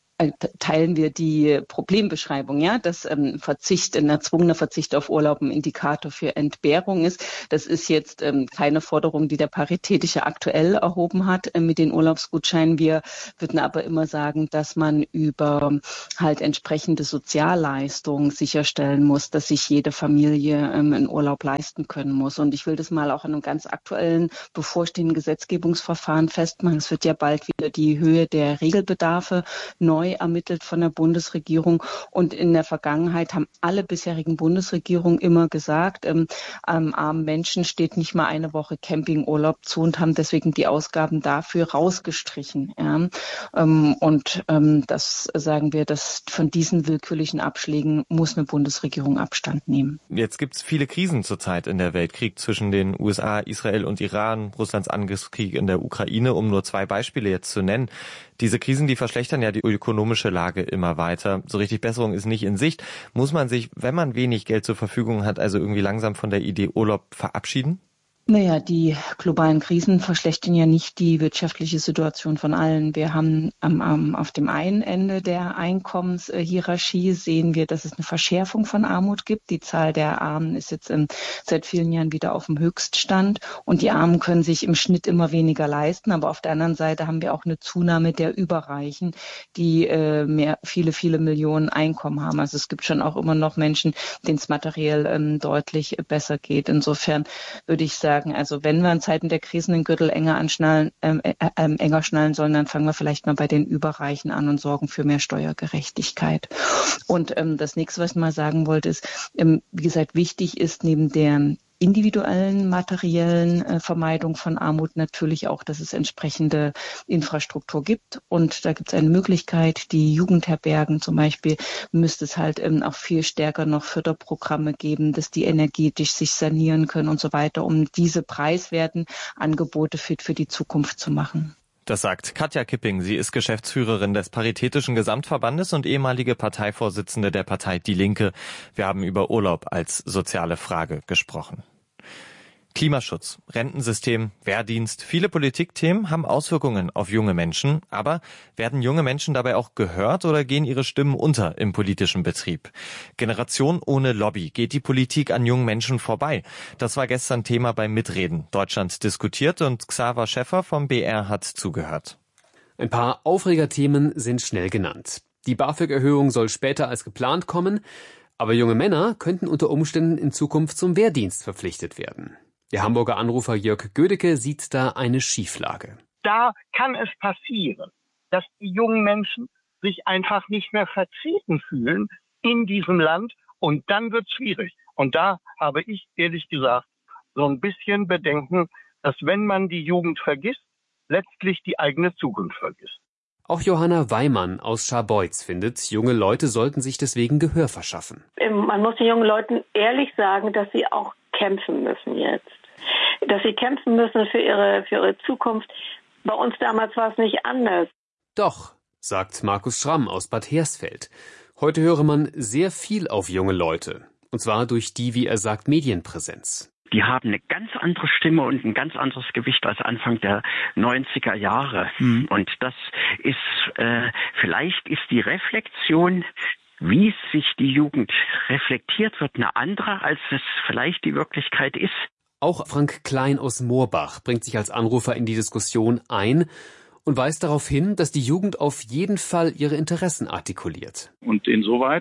teilen wir die Problembeschreibung, ja, dass ähm, Verzicht, ein erzwungener Verzicht auf Urlaub ein Indikator für Entbehrung ist. Das ist jetzt ähm, keine Forderung, die der Paritätische aktuell erhoben hat äh, mit den Urlaubsgutscheinen. Wir würden aber immer sagen, dass man über halt entsprechende Sozialleistungen sicherstellen muss, dass sich jede Familie ähm, einen Urlaub leisten können muss. Und ich will das mal auch an einem ganz aktuellen bevorstehenden Gesetzgebungsverfahren festmachen. Es wird ja bald wieder die Höhe der Regelbedarfe neu ermittelt von der Bundesregierung. Und in der Vergangenheit haben alle bisherigen Bundesregierungen immer gesagt, ähm, ähm, armen Menschen steht nicht mal eine Woche Campingurlaub zu und haben deswegen die Ausgaben dafür rausgestrichen. Ja. Ähm, und ähm, das sagen wir, dass von diesen willkürlichen Abschlägen muss eine Bundesregierung Abstand nehmen. Jetzt gibt es viele Krisen zurzeit in der Welt. Krieg zwischen den U S A, Israel und Iran, Russlands Angriffskrieg in der Ukraine, um nur zwei Beispiele jetzt zu nennen. Diese Krisen, die verschlechtern ja die ökonomische Lage immer weiter. So richtig Besserung ist nicht in Sicht. Muss man sich, wenn man wenig Geld zur Verfügung hat, also irgendwie langsam von der Idee Urlaub verabschieden? Naja, die globalen Krisen verschlechtern ja nicht die wirtschaftliche Situation von allen. Wir haben ähm, ähm, auf dem einen Ende der Einkommenshierarchie sehen wir, dass es eine Verschärfung von Armut gibt. Die Zahl der Armen ist jetzt ähm, seit vielen Jahren wieder auf dem Höchststand und die Armen können sich im Schnitt immer weniger leisten. Aber auf der anderen Seite haben wir auch eine Zunahme der Überreichen, die äh, mehr, viele, viele Millionen Einkommen haben. Also es gibt schon auch immer noch Menschen, denen es materiell ähm, deutlich besser geht. Insofern würde ich sagen, also wenn wir in Zeiten der Krisen den Gürtel enger anschnallen, ähm, äh, äh, enger schnallen sollen, dann fangen wir vielleicht mal bei den Überreichen an und sorgen für mehr Steuergerechtigkeit. Und ähm, das nächste, was ich mal sagen wollte, ist, ähm, wie gesagt, wichtig ist neben der individuellen, materiellen äh, Vermeidung von Armut natürlich auch, dass es entsprechende Infrastruktur gibt. Und da gibt es eine Möglichkeit, die Jugendherbergen zum Beispiel, müsste es halt ähm, auch viel stärker noch Förderprogramme geben, dass die energetisch sich sanieren können und so weiter, um diese preiswerten Angebote fit für die Zukunft zu machen. Das sagt Katja Kipping. Sie ist Geschäftsführerin des Paritätischen Gesamtverbandes und ehemalige Parteivorsitzende der Partei Die Linke. Wir haben über Urlaub als soziale Frage gesprochen. Klimaschutz, Rentensystem, Wehrdienst, viele Politikthemen haben Auswirkungen auf junge Menschen. Aber werden junge Menschen dabei auch gehört oder gehen ihre Stimmen unter im politischen Betrieb? Generation ohne Lobby. Geht die Politik an jungen Menschen vorbei? Das war gestern Thema beim Mitreden. Deutschland diskutiert und Xaver Schäffer vom B R hat zugehört. Ein paar Aufregerthemen sind schnell genannt. Die BAföG-Erhöhung soll später als geplant kommen, aber junge Männer könnten unter Umständen in Zukunft zum Wehrdienst verpflichtet werden. Der Hamburger Anrufer Jörg Gödecke sieht da eine Schieflage. Da kann es passieren, dass die jungen Menschen sich einfach nicht mehr vertreten fühlen in diesem Land und dann wird es schwierig. Und da habe ich ehrlich gesagt so ein bisschen Bedenken, dass wenn man die Jugend vergisst, letztlich die eigene Zukunft vergisst. Auch Johanna Weimann aus Scharbeutz findet, junge Leute sollten sich deswegen Gehör verschaffen. Man muss den jungen Leuten ehrlich sagen, dass sie auch kämpfen müssen jetzt. Dass sie kämpfen müssen für ihre, für ihre Zukunft. Bei uns damals war es nicht anders. Doch, sagt Markus Schramm aus Bad Hersfeld. Heute höre man sehr viel auf junge Leute. Und zwar durch die, wie er sagt, Medienpräsenz. Die haben eine ganz andere Stimme und ein ganz anderes Gewicht als Anfang der neunziger Jahre. Mhm. Und das ist, äh, vielleicht ist die Reflexion, wie sich die Jugend reflektiert wird, eine andere, als es vielleicht die Wirklichkeit ist. Auch Frank Klein aus Moorbach bringt sich als Anrufer in die Diskussion ein und weist darauf hin, dass die Jugend auf jeden Fall ihre Interessen artikuliert. Und insoweit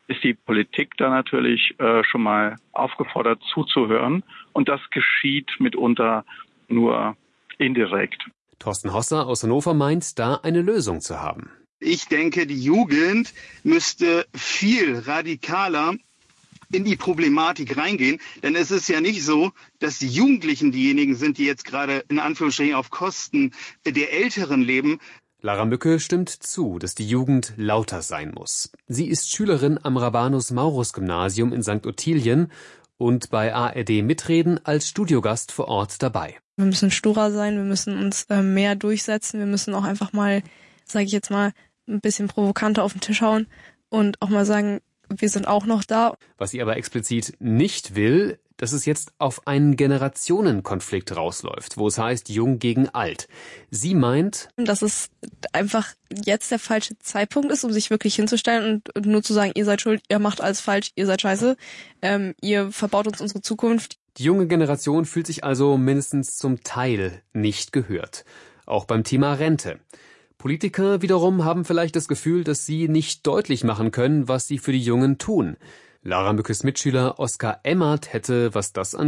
ist die Politik da natürlich äh, schon mal aufgefordert zuzuhören. Und das geschieht mitunter nur indirekt. Thorsten Hosser aus Hannover meint, da eine Lösung zu haben. Ich denke, die Jugend müsste viel radikaler in die Problematik reingehen. Denn es ist ja nicht so, dass die Jugendlichen diejenigen sind, die jetzt gerade in Anführungsstrichen auf Kosten der Älteren leben. Lara Mücke stimmt zu, dass die Jugend lauter sein muss. Sie ist Schülerin am Rabanus-Maurus-Gymnasium in Sankt Ottilien und bei A R D Mitreden als Studiogast vor Ort dabei. Wir müssen sturer sein, wir müssen uns äh, mehr durchsetzen, wir müssen auch einfach mal, sage ich jetzt mal, ein bisschen provokanter auf den Tisch hauen und auch mal sagen, wir sind auch noch da. Was sie aber explizit nicht will, dass es jetzt auf einen Generationenkonflikt rausläuft, wo es heißt Jung gegen Alt. Sie meint, dass es einfach jetzt der falsche Zeitpunkt ist, um sich wirklich hinzustellen und nur zu sagen, ihr seid schuld, ihr macht alles falsch, ihr seid scheiße, ähm, ihr verbaut uns unsere Zukunft. Die junge Generation fühlt sich also mindestens zum Teil nicht gehört. Auch beim Thema Rente. Politiker wiederum haben vielleicht das Gefühl, dass sie nicht deutlich machen können, was sie für die Jungen tun. Lara Mückes Mitschüler Oskar Emmert hätte, was das angeht,